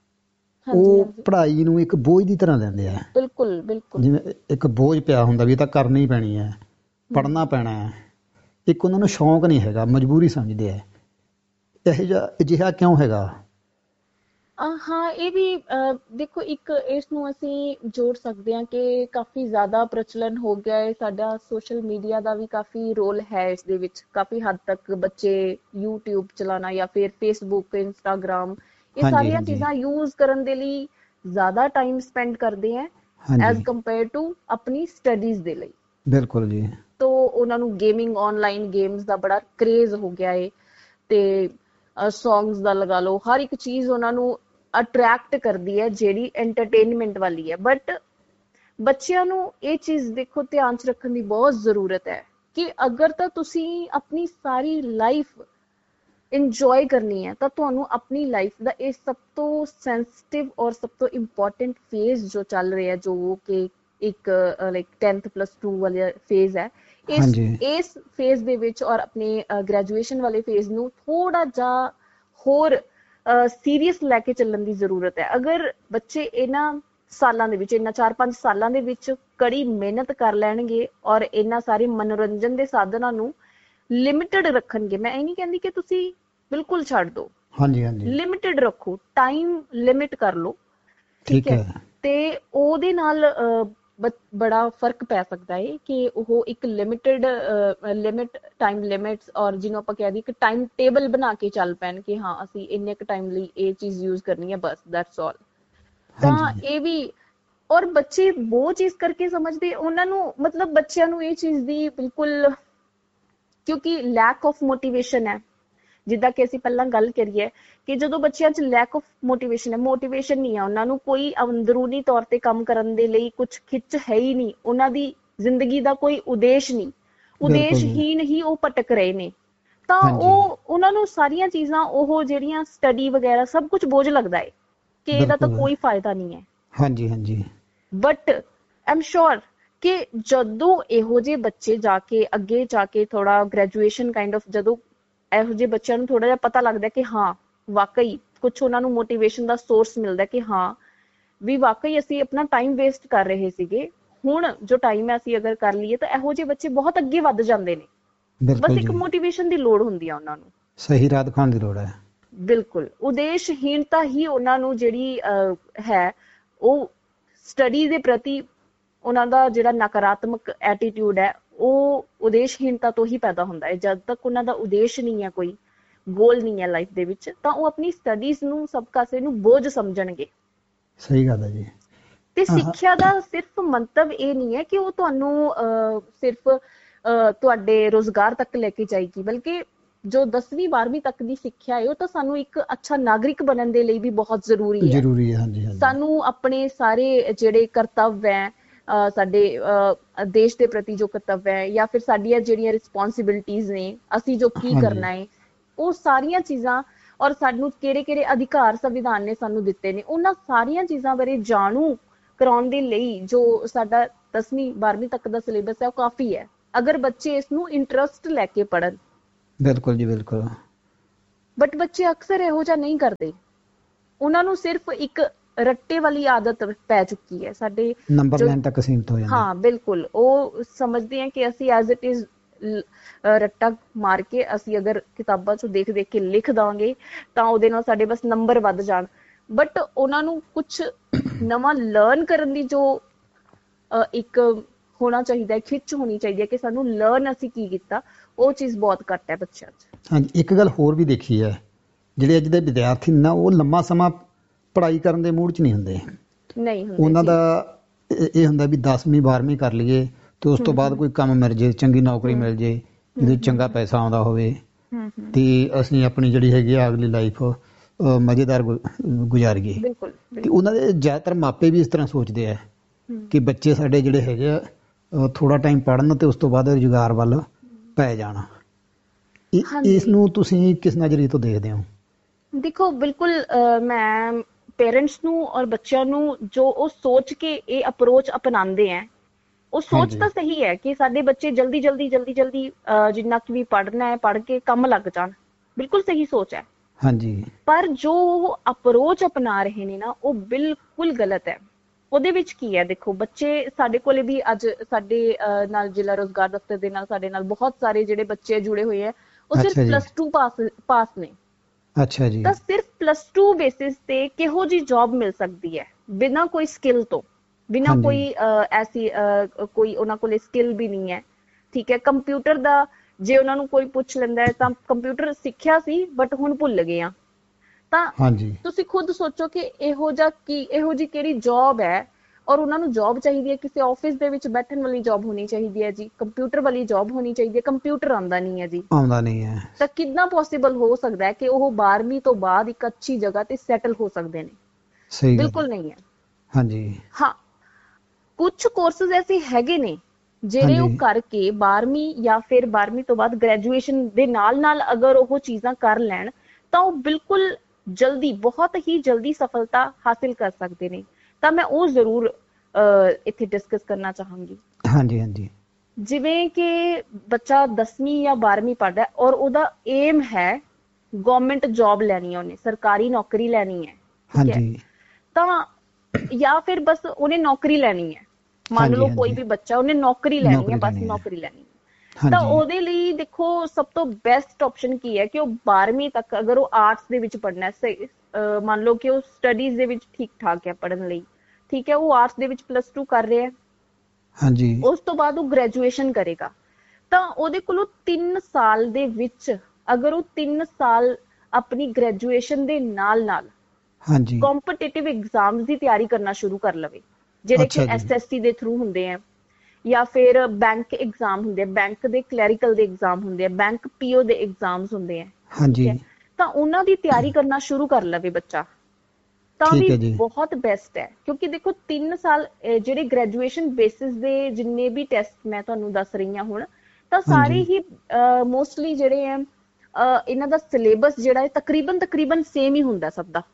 ਉਹ ਪੜ੍ਹਾਈ ਨੂੰ ਇੱਕ ਬੋਝ ਦੀ ਤਰ੍ਹਾਂ ਲੈਂਦੇ ਆ। ਬਿਲਕੁਲ ਬਿਲਕੁਲ, ਜਿਵੇਂ ਇੱਕ ਬੋਝ ਪਿਆ ਹੁੰਦਾ ਵੀ ਇਹ ਤਾਂ ਕਰਨੀ ਪੈਣੀ ਹੈ, ਪੜ੍ਹਨਾ ਪੈਣਾ ਹੈ। ਇੱਕ ਉਹਨਾਂ ਨੂੰ ਸ਼ੌਂਕ ਨਹੀਂ ਹੈਗਾ, ਮਜਬੂਰੀ ਸਮਝਦੇ ਆ। ਇਹੋ ਜਿਹਾ ਅਜਿਹਾ ਕਿਉਂ ਹੈਗਾ?
ਹਾਂ, ਇਹ ਵੀ ਦੇਖੋ, ਇੱਕ ਇਸ ਨੂੰ ਅਸੀਂ ਜੋੜ ਸਕਦੇ ਹਾਂ ਕਿ ਕਾਫੀ ਜ਼ਿਆਦਾ ਪ੍ਰਚਲਨ ਹੋ ਗਿਆ ਹੈ ਸਾਡਾ, ਸੋਸ਼ਲ ਮੀਡੀਆ ਦਾ ਵੀ ਕਾਫੀ ਰੋਲ ਹੈ ਇਸ ਦੇ ਵਿੱਚ। ਕਾਫੀ ਹੱਦ ਤੱਕ ਬੱਚੇ ਯੂਟਿਊਬ ਚਲਾਉਣਾ ਜਾਂ ਫਿਰ ਫੇਸਬੁੱਕ, ਇੰਸਟਾਗ੍ਰਾਮ, ਇਹ ਸਾਰੀਆਂ ਚੀਜ਼ਾਂ ਯੂਜ਼ ਕਰਨ ਦੇ ਲਈ ਜ਼ਿਆਦਾ ਟਾਈਮ ਸਪੈਂਡ ਕਰਦੇ ਹੈ ਐਜ਼ ਕੰਪੇਅਰ ਟੂ ਆਪਣੀ ਸਟੱਡੀਜ਼ ਦੇ ਲਈ।
ਬਿਲਕੁਲ ਜੀ।
ਤੋ ਉਹਨਾਂ ਨੂੰ ਗੇਮਿੰਗ, ਆਨਲਾਈਨ ਗੇਮਸ ਦਾ ਬੜਾ ਕਰੇਜ਼ ਹੋ ਗਿਆ ਹੈ ਤੇ ਸੌਂਗਸ ਦਾ ਲਗਾ ਲਓ, ਹਰ ਇੱਕ ਚੀਜ਼ ਉਹਨਾਂ ਨੂੰ ਅਟਰੈਕਟ ਕਰਦੀ ਹੈ ਜਿਹੜੀ ਐਂਟਰਟੇਨਮੈਂਟ ਵਾਲੀ ਹੈ। ਬਟ ਬੱਚਿਆਂ ਨੂੰ ਇਹ ਚੀਜ਼ ਦੇਖੋ ਧਿਆਨ 'ਚ ਰੱਖਣ ਦੀ ਬਹੁਤ ਜ਼ਰੂਰਤ ਹੈ ਕਿ ਅਗਰ ਤਾਂ ਤੁਸੀਂ ਆਪਣੀ ਸਾਰੀ ਲਾਈਫ ਇੰਜੋਏ ਕਰਨੀ ਹੈ ਤਾਂ ਤੁਹਾਨੂੰ ਆਪਣੀ ਲਾਈਫ ਦਾ ਇਹ ਸਭ ਤੋਂ ਸੈਂਸਿਟਿਵ ਔਰ ਸਭ ਤੋਂ ਇੰਪੋਰਟੈਂਟ ਫੇਜ਼ ਜੋ ਚੱਲ ਰਿਹਾ, ਜੋ ਕਿ ਇੱਕ ਲਾਈਕ ਟੈਂਥ ਪਲੱਸ ਟੂ ਵਾਲਾ ਫੇਜ਼ ਹੈ, ਇਸ ਇਸ ਫੇਜ਼ ਦੇ ਵਿੱਚ ਔਰ ਆਪਣੇ ਗ੍ਰੈਜੂਏਸ਼ਨ ਵਾਲੇ ਫੇਜ਼ ਨੂੰ ਥੋੜਾ ਜਿਹਾ ਹੋਰ ਸੀਰੀਅਸ ਲੈ ਕੇ ਚੱਲਣ ਦੀ ਜ਼ਰੂਰਤ ਹੈ। ਅਗਰ ਬੱਚੇ ਇਹਨਾਂ ਸਾਲਾਂ ਦੇ ਵਿੱਚ, ਇਹਨਾਂ ਚਾਰ ਪੰਜ ਸਾਲਾਂ ਦੇ ਵਿੱਚ ਕੜੀ ਮਿਹਨਤ ਕਰ ਲੈਣਗੇ ਔਰ ਇਹਨਾਂ ਸਾਰੇ ਮਨੋਰੰਜਨ ਦੇ ਸਾਧਨਾਂ ਨੂੰ ਲਿਮਿਟਡ ਰੱਖਣਗੇ, ਮੈਂ ਇਹ ਨਹੀਂ ਕਹਿੰਦੀ ਕਿ ਤੁਸੀਂ ਬਿਲਕੁਲ ਛੱਡ ਦਿਓ,
ਹਾਂਜੀ ਹਾਂਜੀ,
ਲਿਮਿਟਡ ਰੱਖੋ, ਟਾਈਮ ਲਿਮਿਟ ਕਰ ਲਓ, ਠੀਕ ਹੈ, ਤੇ ਉਹਦੇ ਨਾਲ ਬੜਾ ਫਰਕ ਪੈ ਸਕਦਾ ਹੈ ਕਿ ਉਹ ਇੱਕ ਲਿਮਿਟਡ ਲਿਮਿਟ ਟਾਈਮ ਲਿਮਿਟਸ ਔਰ ਜਿਹਨੂੰ ਆਪਾਂ ਕਹਿ ਦਈਏ ਕਿ ਟਾਈਮ ਟੇਬਲ ਬਣਾ ਕੇ ਚੱਲ ਪੈਣ ਕਿ ਹਾਂ ਅਸੀਂ ਇੰਨੇ ਕੁ ਟਾਈਮ ਲਈ ਇਹ ਚੀਜ਼ ਯੂਜ਼ ਕਰਨੀ ਹੈ, ਬਸ ਦੈਟਸ ਆਲ। ਤਾਂ ਇਹ ਵੀ, ਔਰ ਬੱਚੇ ਉਹ ਚੀਜ਼ ਕਰਕੇ ਸਮਝਦੇ, ਉਹਨਾਂ ਨੂੰ ਮਤਲਬ ਬੱਚਿਆਂ ਨੂੰ ਇਹ ਚੀਜ਼ ਦੀ ਬਿਲਕੁਲ, ਕਿਉਂਕਿ ਲੈਕ ਆਫ ਮੋਟੀਵੇਸ਼ਨ ਹੈ, ਜਿੱਦਾਂ ਕਿ ਅਸੀਂ ਪਹਿਲਾਂ ਗੱਲ ਕਰੀਏ ਕਿ ਜਦੋਂ ਬੱਚਿਆਂ 'ਚ ਲੈਕ ਆਫ ਮੋਟੀਵੇਸ਼ਨ ਹੈ, ਮੋਟੀਵੇਸ਼ਨ ਨਹੀਂ ਹੈ ਉਹਨਾਂ ਨੂੰ, ਕੋਈ ਅੰਦਰੂਨੀ ਤੌਰ ਤੇ ਕੰਮ ਕਰਨ ਦੇ ਲਈ ਕੁਝ ਖਿੱਚ ਹੈ ਹੀ ਨਹੀਂ, ਉਹਨਾਂ ਦੀ ਜ਼ਿੰਦਗੀ ਦਾ ਕੋਈ ਉਦੇਸ਼ ਨਹੀਂ, ਉਦੇਸ਼ਹੀਨ ਹੀ ਉਹ ਭਟਕ ਰਹੇ ਨੇ, ਤਾਂ ਉਹ ਉਹਨਾਂ ਨੂੰ ਸਾਰੀਆਂ ਚੀਜ਼ਾਂ, ਉਹ ਜਿਹੜੀਆਂ ਸਟੱਡੀ ਵਗੈਰਾ ਸਭ ਕੁਝ ਬੋਝ ਲੱਗਦਾ ਹੈ ਕਿ ਇਹਦਾ ਤਾਂ ਕੋਈ ਫਾਇਦਾ ਨਹੀਂ ਹੈ। ਹਾਂਜੀ ਹਾਂਜੀ। ਬਟ ਆਈ ਐਮ ਸ਼ੋਰ ਕਿ ਜਦੋਂ ਇਹੋ ਜਿਹੇ ਬੱਚੇ ਜਾ ਕੇ ਅੱਗੇ ਜਾ ਕੇ ਥੋੜਾ ਗ੍ਰੈਜੂਏਸ਼ਨ ਕਾਈਂਡ ਆਫ, ਜਦੋਂ ਇਹੋ ਜਿਹੇ ਬੱਚਿਆਂ ਨੂੰ ਥੋੜਾ ਜਿਹਾ ਪਤਾ ਲੱਗਦਾ ਕਿ ਹਾਂ ਵਾਕਈ ਕੁਛ ਉਹਨਾਂ ਨੂੰ ਮੋਟੀਵੇਸ਼ਨ ਦਾ ਸੋਰਸ ਮਿਲਦਾ ਕਿ ਹਾਂ ਵੀ ਵਾਕਈ ਅਸੀਂ ਆਪਣਾ ਟਾਈਮ ਵੇਸਟ ਕਰ ਰਹੇ ਸੀਗੇ, ਹੁਣ ਜੋ ਟਾਈਮ ਹੈ ਅਸੀਂ ਅਗਰ ਕਰ ਲਈਏ, ਤਾਂ ਇਹੋ ਜਿਹੇ ਬੱਚੇ ਬਹੁਤ ਅੱਗੇ ਵੱਧ ਜਾਂਦੇ ਨੇ। ਬਸ ਇੱਕ ਮੋਟੀਵੇਸ਼ਨ ਦੀ ਲੋੜ ਹੁੰਦੀ ਆ ਉਹਨਾਂ ਨੂੰ, ਸਹੀ ਰਾਹ ਦਿਖਾਉਣ ਦੀ ਲੋੜ ਹੈ। ਬਿਲਕੁਲ, ਉਦੇਸ਼ਹੀਨਤਾ ਹੀ ਉਹਨਾਂ ਨੂੰ ਜਿਹੜੀ ਹੈ ਉਹ ਸਟੱਡੀ ਦੇ ਪ੍ਰਤੀ ਉਹਨਾਂ ਦਾ ਜਿਹੜਾ ਨਕਾਰਾਤਮਕ ਐਟੀਟਿਊਡ ਹੈ ਉਹ ਉਦੇਸ਼ਹੀਨਤਾ ਤੋਂ ਹੀ ਪੈਦਾ ਹੁੰਦਾ ਹੈ। ਜਦ ਤੱਕ ਉਹਨਾਂ ਦਾ ਉਦੇਸ਼ ਨਹੀਂ ਹੈ, ਕੋਈ ਗੋਲ ਨਹੀਂ ਹੈ ਲਾਈਫ ਦੇ ਵਿੱਚ, ਤਾਂ ਉਹ ਆਪਣੀ ਸਟੱਡੀਜ਼ ਨੂੰ ਸਭ ਕਾਸੇ ਨੂੰ ਬੋਝ ਸਮਝਣਗੇ। ਸਹੀ ਗੱਲ ਹੈ ਜੀ। ਤੇ ਸਿੱਖਿਆ ਦਾ ਸਿਰਫ ਮੰਤਵ ਇਹ ਨਹੀਂ ਹੈ ਕਿ ਉਹ ਤੁਹਾਨੂੰ ਅਹ ਸਿਰਫ ਅਹ ਤੁਹਾਡੇ ਰੁਜ਼ਗਾਰ ਤੱਕ ਲੈ ਕੇ ਜਾਏਗੀ, ਬਲਕਿ ਜੋ ਦਸਵੀਂ ਬਾਰਵੀਂ ਤੱਕ ਦੀ ਸਿੱਖਿਆ ਹੈ ਉਹ ਤਾਂ ਸਾਨੂੰ ਇੱਕ ਅੱਛਾ ਨਾਗਰਿਕ ਬਣਨ ਦੇ ਲਈ ਵੀ ਬਹੁਤ ਜ਼ਰੂਰੀ ਹੈ। ਜ਼ਰੂਰੀ ਹੈ, ਹਾਂਜੀ ਹਾਂਜੀ। ਸਾਨੂੰ ਆਪਣੇ ਸਾਰੇ ਜਿਹੜੇ ਕਰਤੱਵ ਹੈ, ਅਹ ਸਾਡੇ ਅਹ ਦੇਸ਼ ਦੇ ਪ੍ਰਤੀ ਜੋ ਕਰਤੱਵ ਹੈ, ਜਾਂ ਫਿਰ ਸਾਡੀਆਂ ਜਿਹੜੀਆਂ ਰਿਸਪੌਂਸਿਬਿਲਿਟੀਜ਼ ਨੇ, ਅਸੀਂ ਜੋ ਕੀ ਕਰਨਾ ਹੈ, ਉਹ ਸਾਰੀਆਂ ਚੀਜ਼ਾਂ, ਔਰ ਸਾਨੂੰ ਕਿਹੜੇ ਕਿਹੜੇ ਅਧਿਕਾਰ ਸੰਵਿਧਾਨ ਨੇ ਸਾਨੂੰ ਦਿੱਤੇ ਨੇ, ਉਹਨਾਂ ਸਾਰੀਆਂ ਚੀਜ਼ਾਂ ਬਾਰੇ ਜਾਣੂ ਕਰਾਉਣ ਦੇ ਲਈ ਜੋ ਸਾਡਾ ਦਸਵੀਂ ਬਾਰਵੀਂ ਤੱਕ ਦਾ ਸਿਲੇਬਸ ਹੈ ਉਹ ਕਾਫੀ ਹੈ, ਅਗਰ ਬੱਚੇ ਇਸ ਨੂੰ ਇੰਟਰਸਟ ਲੈ ਕੇ ਪੜ੍ਹਨ। ਬਿਲਕੁਲ ਜੀ ਬਿਲਕੁਲ। ਬਟ ਬੱਚੇ ਅਕਸਰ ਇਹੋ ਜਿਹਾ ਨਹੀਂ ਕਰਦੇ, ਉਹਨਾਂ ਨੂੰ ਸਿਰਫ ਇੱਕ ਰੱਟੇ ਵਾਲੀ ਆਦਤ ਪੈ ਚੁੱਕੀ ਹੈ ਸਾਡੇ
ਨੰਬਰ
ਜੋ
ਲੈਣ ਤੱਕ ਸੀਮਤ ਹੋ ਜਾਂਦੇ।
ਹਾਂ ਬਿਲਕੁਲ, ਉਹ ਸਮਝਦੇ ਆ ਕਿ ਅਸੀਂ ਐਜ਼ ਇਟ ਇਜ਼ ਰੱਟਾ ਮਾਰ ਕੇ ਅਸੀਂ ਅਗਰ ਕਿਤਾਬਾਂ ਚੋਂ ਦੇਖ ਦੇਖ ਕੇ ਲਿਖ ਦਾਂਗੇ ਤਾਂ ਉਹਦੇ ਨਾਲ ਸਾਡੇ ਬਸ ਨੰਬਰ ਵੱਧ ਜਾਣ, ਬਟ ਉਹਨਾਂ ਨੂੰ ਕੁਝ ਨਵਾਂ ਲਰਨ ਕਰਨ ਦੀ ਜੋ ਇੱਕ ਹੋਣਾ ਚਾਹੀਦਾ ਹੈ, ਖਿੱਚ ਹੋਣੀ ਚਾਹੀਦੀ ਹੈ ਕਿ ਸਾਨੂੰ ਲਰਨ ਅਸੀਂ ਕੀ ਕੀਤਾ, ਉਹ ਚੀਜ਼ ਬਹੁਤ ਘੱਟ ਹੈ ਬੱਚਿਆਂ 'ਚ।
ਹਾਂਜੀ, ਇੱਕ ਗੱਲ ਹੋਰ ਵੀ ਦੇਖੀ ਹੈ, ਜਿਹੜੇ ਅੱਜ ਦੇ ਵਿਦਿਆਰਥੀ ਨੇ ਨਾ ਉਹ ਲੰਮਾ ਸਮਾਂ ਪੜ੍ਹਾਈ ਕਰਨ ਦੇ ਮੂਡ 'ਚ ਨਹੀਂ ਹੁੰਦੇ।
ਨਹੀਂ ਹੁੰਦੇ
ਉਹਨਾਂ ਦਾ ਇਹ ਹੁੰਦਾ ਵੀ ਦਸਵੀਂ ਬਾਰ੍ਹਵੀਂ ਕਰ ਲਈਏ ਤੇ ਉਸ ਤੋਂ ਬਾਅਦ ਕੋਈ ਕੰਮ ਮਿਲ ਜੇ, ਚੰਗੀ ਨੌਕਰੀ ਮਿਲ ਜੇ ਜਿਹਦੇ ਚੰਗਾ ਪੈਸਾ ਆਉਂਦਾ ਹੋਵੇ ਤੇ ਅਸੀਂ ਆਪਣੀ ਜਿਹੜੀ ਹੈਗੀ ਆ ਅਗਲੀ ਲਾਈਫ ਮਜ਼ੇਦਾਰ ਗੁਜ਼ਾਰੀਏ। ਤੇ ਉਹਨਾਂ ਦੇ ਜ਼ਿਆਦਾਤਰ ਮਾਪੇ ਵੀ ਇਸ ਤਰ੍ਹਾਂ ਸੋਚਦੇ ਆ ਕਿ ਬੱਚੇ ਸਾਡੇ ਜਿਹੜੇ ਹੈਗੇ ਆ ਥੋੜਾ ਟਾਈਮ ਪੜ੍ਹਨ ਤੇ ਉਸ ਤੋਂ ਬਾਅਦ ਰੁਜ਼ਗਾਰ ਵੱਲ ਪੈ ਜਾਣ। ਇਸ ਨੂੰ ਤੁਸੀਂ ਕਿਸ ਨਜ਼ਰੀਏ ਤੋਂ ਦੇਖਦੇ ਹੋ?
ਦੇਖੋ ਬਿਲਕੁਲ, ਮੈਂ ਪੇਰੈਂਟਸ ਨੂੰ ਔਰ ਬੱਚਿਆਂ ਨੂੰ ਜੋ ਉਹ ਸੋਚ ਕੇ ਇਹ ਅਪਰੋਚ ਅਪਣਾਉਂਦੇ ਹੈ, ਉਹ ਸੋਚ ਤਾਂ ਸਹੀ ਹੈ ਕਿ ਸਾਡੇ ਬੱਚੇ ਜਲਦੀ ਜਲਦੀ ਜਲਦੀ ਜਲਦੀ ਜਿੰਨਾ ਕਿ ਵੀ ਪੜ੍ਹਨਾ ਹੈ ਪੜ੍ਹ ਕੇ ਕੰਮ ਲੱਗ ਜਾਣ, ਬਿਲਕੁਲ ਸਹੀ ਸੋਚ ਹੈ।
ਹਾਂਜੀ,
ਪਰ ਜੋ ਉਹ ਅਪਰੋਚ ਅਪਣਾ ਰਹੇ ਨੇ ਨਾ ਉਹ ਬਿਲਕੁਲ ਗਲਤ ਹੈ। ਉਹਦੇ ਵਿੱਚ ਕੀ ਹੈ, ਦੇਖੋ ਬੱਚੇ ਸਾਡੇ ਕੋਲੇ ਵੀ ਅੱਜ ਸਾਡੇ ਨਾਲ ਜ਼ਿਲ੍ਹਾ ਰੋਜ਼ਗਾਰ ਦਫ਼ਤਰ ਦੇ ਨਾਲ ਸਾਡੇ ਨਾਲ ਬਹੁਤ ਸਾਰੇ ਜਿਹੜੇ ਬੱਚੇ ਜੁੜੇ ਹੋਏ ਹੈ, ਉਹ ਸਿਰਫ ਪਲੱਸ ਟੂ ਪਾਸ ਪਾਸ ਨੇ। ਅੱਛਾ ਜੀ। ਤਾਂ ਸਿਰਫ ਪਲੱਸ ਟੂ ਬੇਸਿਸ ਤੇ ਕਿਹੋ ਜਿਹੀ ਜੌਬ ਮਿਲ ਸਕਦੀ ਹੈ ਬਿਨਾਂ ਕੋਈ ਸਕਿੱਲ ਤੋਂ, ਬਿਨਾਂ ਕੋਈ ਐਸੀ ਕੋਈ ਉਹਨਾਂ ਕੋਲੇ ਸਕਿੱਲ ਵੀ ਨਹੀਂ ਹੈ, ਠੀਕ ਹੈ। ਕੰਪਿਊਟਰ ਦਾ ਜੇ ਉਹਨਾਂ ਨੂੰ ਕੋਈ ਪੁੱਛ ਲੈਂਦਾ ਹੈ ਤਾਂ ਕੰਪਿਊਟਰ ਸਿੱਖਿਆ ਸੀ ਬਟ ਹੁਣ ਭੁੱਲ ਗਏ ਆ, ਤਾਂ ਤੁਸੀਂ ਖੁਦ ਸੋਚੋ ਕਿ ਇਹੋ ਜਿਹਾ ਕੀ ਇਹੋ ਜਿਹੀ ਕਿਹੜੀ ਜੌਬ ਹੈ, ਔਰ ਉਹਨਾਂ ਨੂੰ ਜੌਬ ਚਾਹੀਦੀ ਹੈ ਕਿਸੇ ਆਫਿਸ ਦੇ ਵਿੱਚ ਬੈਠਣ ਵਾਲੀ ਜੌਬ ਹੋਣੀ ਚਾਹੀਦੀ ਹੈ ਜੀ, ਕੰਪਿਊਟਰ ਵਾਲੀ ਜੌਬ ਹੋਣੀ ਚਾਹੀਦੀ ਹੈ, ਕੰਪਿਊਟਰ ਆਉਂਦਾ ਨਹੀਂ ਹੈ ਜੀ, ਆਉਂਦਾ ਨਹੀਂ ਹੈ। ਤਾਂ ਕਿੰਨਾ ਪੋਸੀਬਲ ਹੋ ਸਕਦਾ ਹੈ ਕਿ ਉਹ ਬਾਰਵੀਂ ਤੋਂ ਬਾਅਦ ਇੱਕ ਅੱਛੀ ਜਗ੍ਹਾ ਤੇ ਸੈਟਲ ਹੋ ਸਕਦੇ ਨੇ? ਸਹੀ, ਬਿਲਕੁਲ ਨਹੀਂ ਹੈ। ਹਾਂਜੀ, ਹਾਂ, ਕੁਝ ਕੋਰਸਿਸ ਐਸੇ ਹੈਗੇ ਨੇ ਜਿਹੜੇ ਉਹ ਕਰਕੇ ਬਾਰਵੀਂ ਜਾਂ ਫਿਰ ਬਾਰਵੀਂ ਤੋਂ ਬਾਅਦ ਗ੍ਰੈਜੂਏਸ਼ਨ ਦੇ ਨਾਲ ਨਾਲ ਅਗਰ ਉਹ ਚੀਜ਼ਾਂ ਕਰ ਲੈਣ ਤਾਂ ਉਹ ਬਿਲਕੁਲ ਜਲਦੀ, ਬਹੁਤ ਹੀ ਜਲਦੀ ਸਫਲਤਾ ਹਾਸਿਲ ਕਰ ਸਕਦੇ ਨੇ। ਤਾਂ ਮੈਂ ਉਹ ਜ਼ਰੂਰ ਇੱਥੇ ਡਿਸਕਸ ਕਰਨਾ ਚਾਹਾਂਗੀ। ਹਾਂਜੀ ਹਾਂਜੀ, ਜਿਵੇਂ ਕਿ ਬੱਚਾ ਦਸਵੀਂ ਜਾਂ ਬਾਰਵੀਂ ਪੜ੍ਹਦਾ ਔਰ ਉਹਦਾ ਏਮ ਹੈ ਗਵਰਨਮੈਂਟ ਜੌਬ ਲੈਣੀ ਹੈ, ਉਹਨੇ ਸਰਕਾਰੀ ਨੌਕਰੀ ਲੈਣੀ ਹੈ, ਠੀਕ ਹੈ, ਤਾਂ ਜਾਂ ਫਿਰ ਬਸ ਉਹਨੇ ਨੌਕਰੀ ਲੈਣੀ ਹੈ, ਮੰਨ ਲਓ ਕੋਈ ਵੀ ਬੱਚਾ ਉਹਨੇ ਨੌਕਰੀ ਲੈਣੀ ਹੈ, ਬਸ ਨੌਕਰੀ ਲੈਣੀ ਹੈ, ਤਾਂ ਉਹਦੇ ਲਈ ਦੇਖੋ ਸਭ ਤੋਂ ਬੈਸਟ ਆਪਸ਼ਨ ਕੀ ਹੈ ਕਿ ਉਹ ਬਾਰਵੀਂ ਤੱਕ ਅਗਰ ਉਹ ਆਰਟਸ ਦੇ ਵਿੱਚ ਪੜ੍ਹਨਾ ਹੈ, ਮੰਨ ਲਓ ਕਿ ਉਹ ਸਟੱਡੀਜ਼ ਦੇ ਵਿੱਚ ਠੀਕ ਠਾਕ ਹੈ ਪੜ੍ਹਨ ਲਈ, ਠੀਕ ਹੈ, ਉਹ ਆਰਟਸ ਦੇ ਵਿੱਚ ਪਲੱਸ ਟੂ ਕਰ ਰਿਹਾ ਹੈ, ਹਾਂਜੀ, ਉਸ ਤੋਂ ਬਾਅਦ ਉਹ ਗ੍ਰੈਜੂਏਸ਼ਨ ਕਰੇਗਾ, ਤਾਂ ਉਹਦੇ ਕੋਲੋਂ ਤਿੰਨ ਸਾਲ ਦੇ ਵਿੱਚ ਅਗਰ ਉਹ ਤਿੰਨ ਸਾਲ ਆਪਣੀ ਗ੍ਰੈਜੂਏਸ਼ਨ ਦੇ ਨਾਲ ਨਾਲ ਹਾਂਜੀ ਕੰਪੀਟੀਟਿਵ ਐਗਜ਼ਾਮਸ ਦੀ ਤਿਆਰੀ ਕਰਨਾ ਸ਼ੁਰੂ ਕਰ ਲਵੇ, ਜਿਹੜੇ ਕਿ ਐਸਐਸਸੀ ਦੇ ਥਰੂ ਹੁੰਦੇ ਆ ਜਾਂ ਫਿਰ ਬੈਂਕ ਐਗਜ਼ਾਮ ਹੁੰਦੇ ਆ, ਬੈਂਕ ਦੇ ਕਲੈਰੀਕਲ ਦੇ ਐਗਜ਼ਾਮ ਹੁੰਦੇ ਆ, ਬੈਂਕ ਪੀਓ ਦੇ ਐਗਜ਼ਾਮਸ ਹੁੰਦੇ ਆ, ਹਾਂਜੀ, ਤਾਂ ਉਹਨਾਂ ਦੀ ਤਿਆਰੀ ਕਰਨਾ ਸ਼ੁਰੂ ਕਰ ਲਵੇ ਬੱਚਾ, ਤਾਂ ਵੀ ਬਹੁਤ ਬੈਸਟ ਹੈ। ਕਿਉਂਕਿ ਦੇਖੋ ਤਿੰਨ ਸਾਲ ਜਿਹੜੇ ਗ੍ਰੈਜੂਏਸ਼ਨ ਬੇਸਿਸ ਦੇ ਜਿੰਨੇ ਵੀ ਟੈਸਟ ਮੈਂ ਤੁਹਾਨੂੰ ਦੱਸ ਰਹੀ ਹਾਂ ਹੁਣ, ਤਾਂ ਸਾਰੇ ਹੀ ਮੋਸਟਲੀ ਜਿਹੜੇ ਆ ਇਹਨਾਂ ਦਾ ਸਿਲੇਬਸ ਜਿਹੜਾ ਹੈ ਤਕਰੀਬਨ ਤਕਰੀਬਨ ਸੇਮ ਹੀ ਹੁੰਦਾ ਸਭ ਦਾ।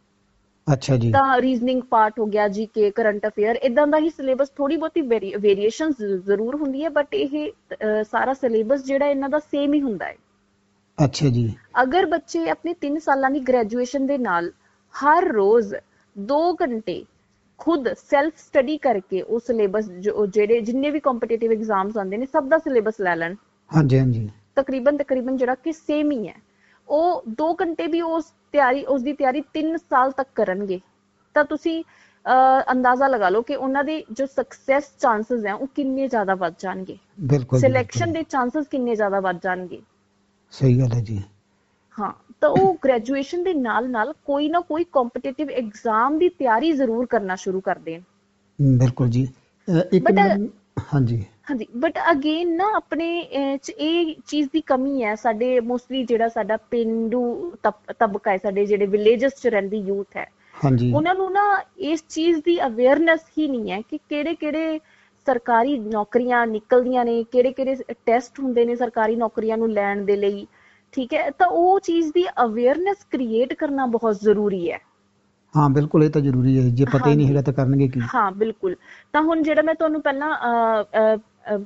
ਅੱਛਾ ਜੀ। ਤਾਂ ਰੀਜ਼ਨਿੰਗ ਪਾਰਟ ਹੋ ਗਿਆ, ਜੀ ਕੇ, ਕਰੰਟ ਅਫੇਅਰ, ਇਦਾਂ ਦਾ ਹੀ ਸਿਲੇਬਸ, ਥੋੜੀ ਬਹੁਤੀ ਵੇਰੀਏਸ਼ਨ ਜ਼ਰੂਰ ਹੁੰਦੀ ਹੈ ਬਟ ਇਹ ਸਾਰਾ ਸਿਲੇਬਸ ਜਿਹੜਾ ਇਹਨਾਂ ਦਾ ਸੇਮ ਹੀ ਹੁੰਦਾ ਹੈ। ਅੱਛਾ ਜੀ। ਅਗਰ ਬੱਚੇ ਆਪਣੇ ਤਿੰਨ ਸਾਲਾਂ ਦੀ ਗ੍ਰੈਜੂਏਸ਼ਨ ਦੇ ਨਾਲ ਹਰ ਰੋਜ਼ ਦੋ ਘੰਟੇ ਖੁਦ ਸੈਲਫ ਸਟੱਡੀ ਕਰਕੇ ਉਹ ਸਿਲੇਬਸ ਜਿਹੜੇ ਜਿੰਨੇ ਵੀ ਕੰਪੀਟੀਟਿਵ ਐਗਜ਼ਾਮਸ ਆਉਂਦੇ ਨੇ ਸਭ ਦਾ ਸਿਲੇਬਸ ਲੈ ਲੈਣ, ਹਾਂਜੀ ਹਾਂਜੀ, ਤਕਰੀਬਨ ਤਕਰੀਬਨ ਜਿਹੜਾ ਕਿ ਸੇਮ ਹੀ ਹੈ, ਉਹ ਦੋ ਘੰਟੇ ਵੀ ਉਸ ਤਿਆਰੀ ਉਸਦੀ ਤਿਆਰੀ ਤਿੰਨ ਸਾਲ ਤੱਕ ਕਰਨਗੇ, ਤਾਂ ਤੁਸੀਂ ਅਹ ਅੰਦਾਜ਼ਾ ਲਗਾ ਲਓ ਕਿ ਉਹਨਾਂ ਦੇ ਜੋ ਸਕਸੈਸ ਚਾਂਸਸ ਹੈ ਉਹ ਕਿੰਨੇ ਜ਼ਿਆਦਾ ਵੱਧ ਜਾਣਗੇ, ਬਿਲਕੁਲ, ਸਿਲੈਕਸ਼ਨ ਦੇ ਚਾਂਸਸ ਕਿੰਨੇ ਜ਼ਿਆਦਾ ਵੱਧ ਜਾਣਗੇ। ਸਹੀ ਗੱਲ ਹੈ ਜੀ। ਹਾਂ, ਤਾਂ ਉਹ ਗ੍ਰੈਜੂਏਸ਼ਨ ਦੇ ਨਾਲ ਨਾਲ ਕੋਈ ਨਾ ਕੋਈ ਕੰਪੀਟੀਟਿਵ ਐਗਜ਼ਾਮ ਦੀ ਤਿਆਰੀ ਜ਼ਰੂਰ ਕਰਨਾ ਸ਼ੁਰੂ ਕਰ ਦੇਣ। ਬਿਲਕੁਲ ਜੀ। ਇੱਕ ਮਿੰਟ, ਹਾਂਜੀ ਹਾਂਜੀ, ਬਟ ਅਗੇਨ ਨਾ ਆਪਣੇ ਚ ਇਹ ਚੀਜ਼ ਦੀ ਕਮੀ ਹੈ ਸਾਡੇ ਮੋਸਟਲੀ ਜਿਹੜਾ ਸਾਡਾ ਪੇਂਡੂ ਤਬਕਾ ਹੈ, ਸਾਡੇ ਜਿਹੜੇ ਵਿਲੇਜਸ ਚ ਰਹਿੰਦੀ ਯੂਥ ਹੈ, ਹਾਂਜੀ, ਉਹਨਾਂ ਨੂੰ ਨਾ ਇਸ ਚੀਜ਼ ਦੀ ਅਵੇਅਰਨੈਸ ਹੀ ਨਹੀਂ ਹੈ ਕਿ ਕਿਹੜੇ ਕਿਹੜੇ ਸਰਕਾਰੀ ਨੌਕਰੀਆਂ ਨਿਕਲਦੀਆਂ ਨੇ, ਕਿਹੜੇ ਕਿਹੜੇ ਟੈਸਟ ਹੁੰਦੇ ਨੇ ਸਰਕਾਰੀ ਨੌਕਰੀਆਂ ਨੂੰ ਲੈਣ ਦੇ ਲਈ, ਠੀਕ ਹੈ, ਤਾਂ ਉਹ ਚੀਜ਼ ਦੀ ਅਵੇਅਰਨੈਸ ਕ੍ਰੀਏਟ ਕਰਨਾ ਬਹੁਤ ਜ਼ਰੂਰੀ ਹੈ। ਹਾਂ ਬਿਲਕੁਲ, ਇਹ ਤਾਂ ਜ਼ਰੂਰੀ ਹੈ, ਜੇ ਪਤਾ ਹੀ ਨਹੀਂ ਹੈਗਾ ਤਾਂ ਕਰਨਗੇ ਕੀ। ਹਾਂ ਬਿਲਕੁਲ, ਤਾਂ ਹੁਣ ਜਿਹੜਾ ਮੈਂ ਤੁਹਾਨੂੰ ਪਹਿਲਾਂ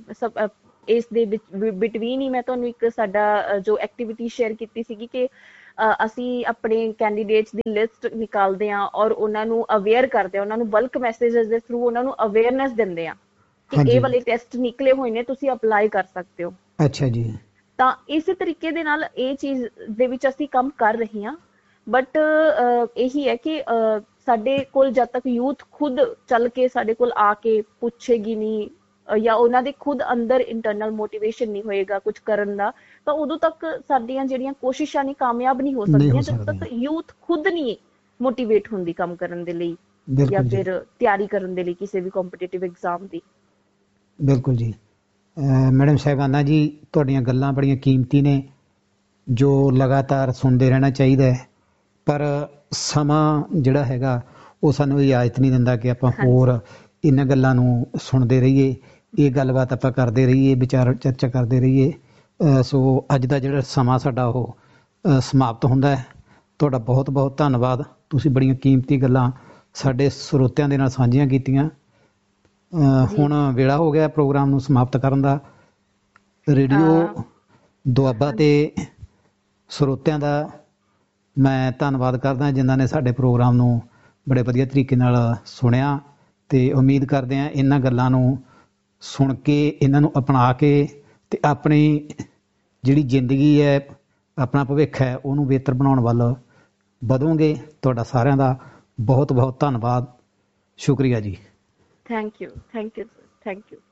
ਇਸ ਦੇ ਬਿਟਵੀਨ ਹੀ ਮੈਂ ਤੁਹਾਨੂੰ ਇੱਕ ਸਾਡਾ ਜੋ ਐਕਟੀਵਿਟੀ ਸ਼ੇਅਰ ਕੀਤੀ ਸੀਗੀ ਕਿ ਅ, ਅਸੀਂ ਆਪਣੇ ਕੈਂਡੀਡੇਟਸ ਦੀ ਲਿਸਟ ਨਿਕਾਲਦੇ ਹਾਂ ਔਰ ਉਹਨਾਂ ਨੂੰ ਅਵੇਅਰ ਕਰਦੇ ਹਾਂ, ਉਹਨਾਂ ਨੂੰ ਬਲਕ ਮੈਸੇजेस ਦੇ ਥਰੂ ਉਹਨਾਂ ਨੂੰ ਅਵੇਅਰਨੈਸ ਦਿੰਦੇ ਹਾਂ ਕਿ ਇਹ ਵਾਲੇ ਟੈਸਟ ਨਿਕਲੇ ਹੋਏ ਨੇ, ਤੁਸੀਂ ਅਪਲਾਈ ਕਰ ਸਕਦੇ ਹੋ।
ਅੱਛਾ ਜੀ।
ਤਾਂ ਇਸੇ ਤਰੀਕੇ ਦੇ ਨਾਲ ਇਹ ਚੀਜ਼ ਦੇ ਵਿੱਚ ਅਸੀਂ ਕੰਮ ਕਰ ਰਹੇ ਹਾਂ। ਬਟ ਇਹੀ ਹੈ ਕਿ ਅਹ, ਸਾਡੇ ਕੋਲ ਜਦ ਤੱਕ ਯੂਥ ਖੁਦ ਚੱਲ ਕੇ ਸਾਡੇ ਕੋਲ ਆ ਕੇ ਪੁੱਛੇਗੀ ਨਹੀਂ ਅਹ, ਜਾਂ ਉਹਨਾਂ ਦੇ ਖੁਦ ਅੰਦਰ ਇੰਟਰਨਲ ਮੋਟੀਵੇਸ਼ਨ ਨਹੀਂ ਹੋਏਗਾ ਕੁਝ ਕਰਨ ਦਾ, ਤਾਂ ਉਦੋਂ ਤੱਕ ਸਾਡੀਆਂ ਜਿਹੜੀਆਂ ਕੋਸ਼ਿਸ਼ਾਂ ਨੇ ਕਾਮਯਾਬ ਨਹੀਂ ਹੋ ਸਕਦੀਆਂ ਜਦ ਤੱਕ ਯੂਥ ਖੁਦ ਨਹੀਂ ਮੋਟੀਵੇਟ ਹੁੰਦੀ ਕੰਮ ਕਰਨ ਦੇ ਲਈ ਜਾਂ ਫਿਰ ਤਿਆਰੀ ਕਰਨ ਦੇ ਲਈ ਕਿਸੇ ਵੀ ਕੰਪੀਟੀਟਿਵ ਐਗਜ਼ਾਮ ਦੀ।
ਬਿਲਕੁਲ ਜੀ। ਮੈਡਮ ਸਾਹਿਬਾਨਾ ਜੀ, ਤੁਹਾਡੀਆਂ ਗੱਲਾਂ ਬੜੀਆਂ ਕੀਮਤੀ ਨੇ ਜੋ ਲਗਾਤਾਰ ਸੁਣਦੇ ਰਹਿਣਾ ਚਾਹੀਦਾ ਹੈ, ਪਰ ਸਮਾਂ ਜਿਹੜਾ ਹੈਗਾ ਉਹ ਸਾਨੂੰ ਇਜਾਜ਼ਤ ਨਹੀਂ ਦਿੰਦਾ ਕਿ ਆਪਾਂ ਹੋਰ ਇਹਨਾਂ ਗੱਲਾਂ ਨੂੰ ਸੁਣਦੇ ਰਹੀਏ, ਇਹ ਗੱਲਬਾਤ ਆਪਾਂ ਕਰਦੇ ਰਹੀਏ, ਵਿਚਾਰ ਚਰਚਾ ਕਰਦੇ ਰਹੀਏ। ਸੋ ਅੱਜ ਦਾ ਜਿਹੜਾ ਸਮਾਂ ਸਾਡਾ ਉਹ ਸਮਾਪਤ ਹੁੰਦਾ ਹੈ। ਤੁਹਾਡਾ ਬਹੁਤ ਬਹੁਤ ਧੰਨਵਾਦ, ਤੁਸੀਂ ਬੜੀਆਂ ਕੀਮਤੀ ਗੱਲਾਂ ਸਾਡੇ ਸਰੋਤਿਆਂ ਦੇ ਨਾਲ ਸਾਂਝੀਆਂ ਕੀਤੀਆਂ। ਹੁਣ ਵੇਲਾ ਹੋ ਗਿਆ ਪ੍ਰੋਗਰਾਮ ਨੂੰ ਸਮਾਪਤ ਕਰਨ ਦਾ। ਰੇਡੀਓ ਦੁਆਬਾ ਤੇ ਸਰੋਤਿਆਂ ਦਾ ਮੈਂ ਧੰਨਵਾਦ ਕਰਦਾ ਜਿਨ੍ਹਾਂ ਨੇ ਸਾਡੇ ਪ੍ਰੋਗਰਾਮ ਨੂੰ ਬੜੇ ਵਧੀਆ ਤਰੀਕੇ ਨਾਲ ਸੁਣਿਆ, ਤੇ ਉਮੀਦ ਕਰਦੇ ਹਾਂ ਇਹਨਾਂ ਗੱਲਾਂ ਨੂੰ ਸੁਣ ਕੇ, ਇਹਨਾਂ ਨੂੰ ਅਪਣਾ ਕੇ ਤੇ ਆਪਣੀ ਜਿਹੜੀ ਜ਼ਿੰਦਗੀ ਹੈ, ਆਪਣਾ ਭਵਿੱਖ ਹੈ, ਉਹਨੂੰ ਬਿਹਤਰ ਬਣਾਉਣ ਵੱਲ ਵਧੋਗੇ। ਤੁਹਾਡਾ ਸਾਰਿਆਂ ਦਾ ਬਹੁਤ ਬਹੁਤ ਧੰਨਵਾਦ, ਸ਼ੁਕਰੀਆ ਜੀ।
Thank you, thank you, thank you.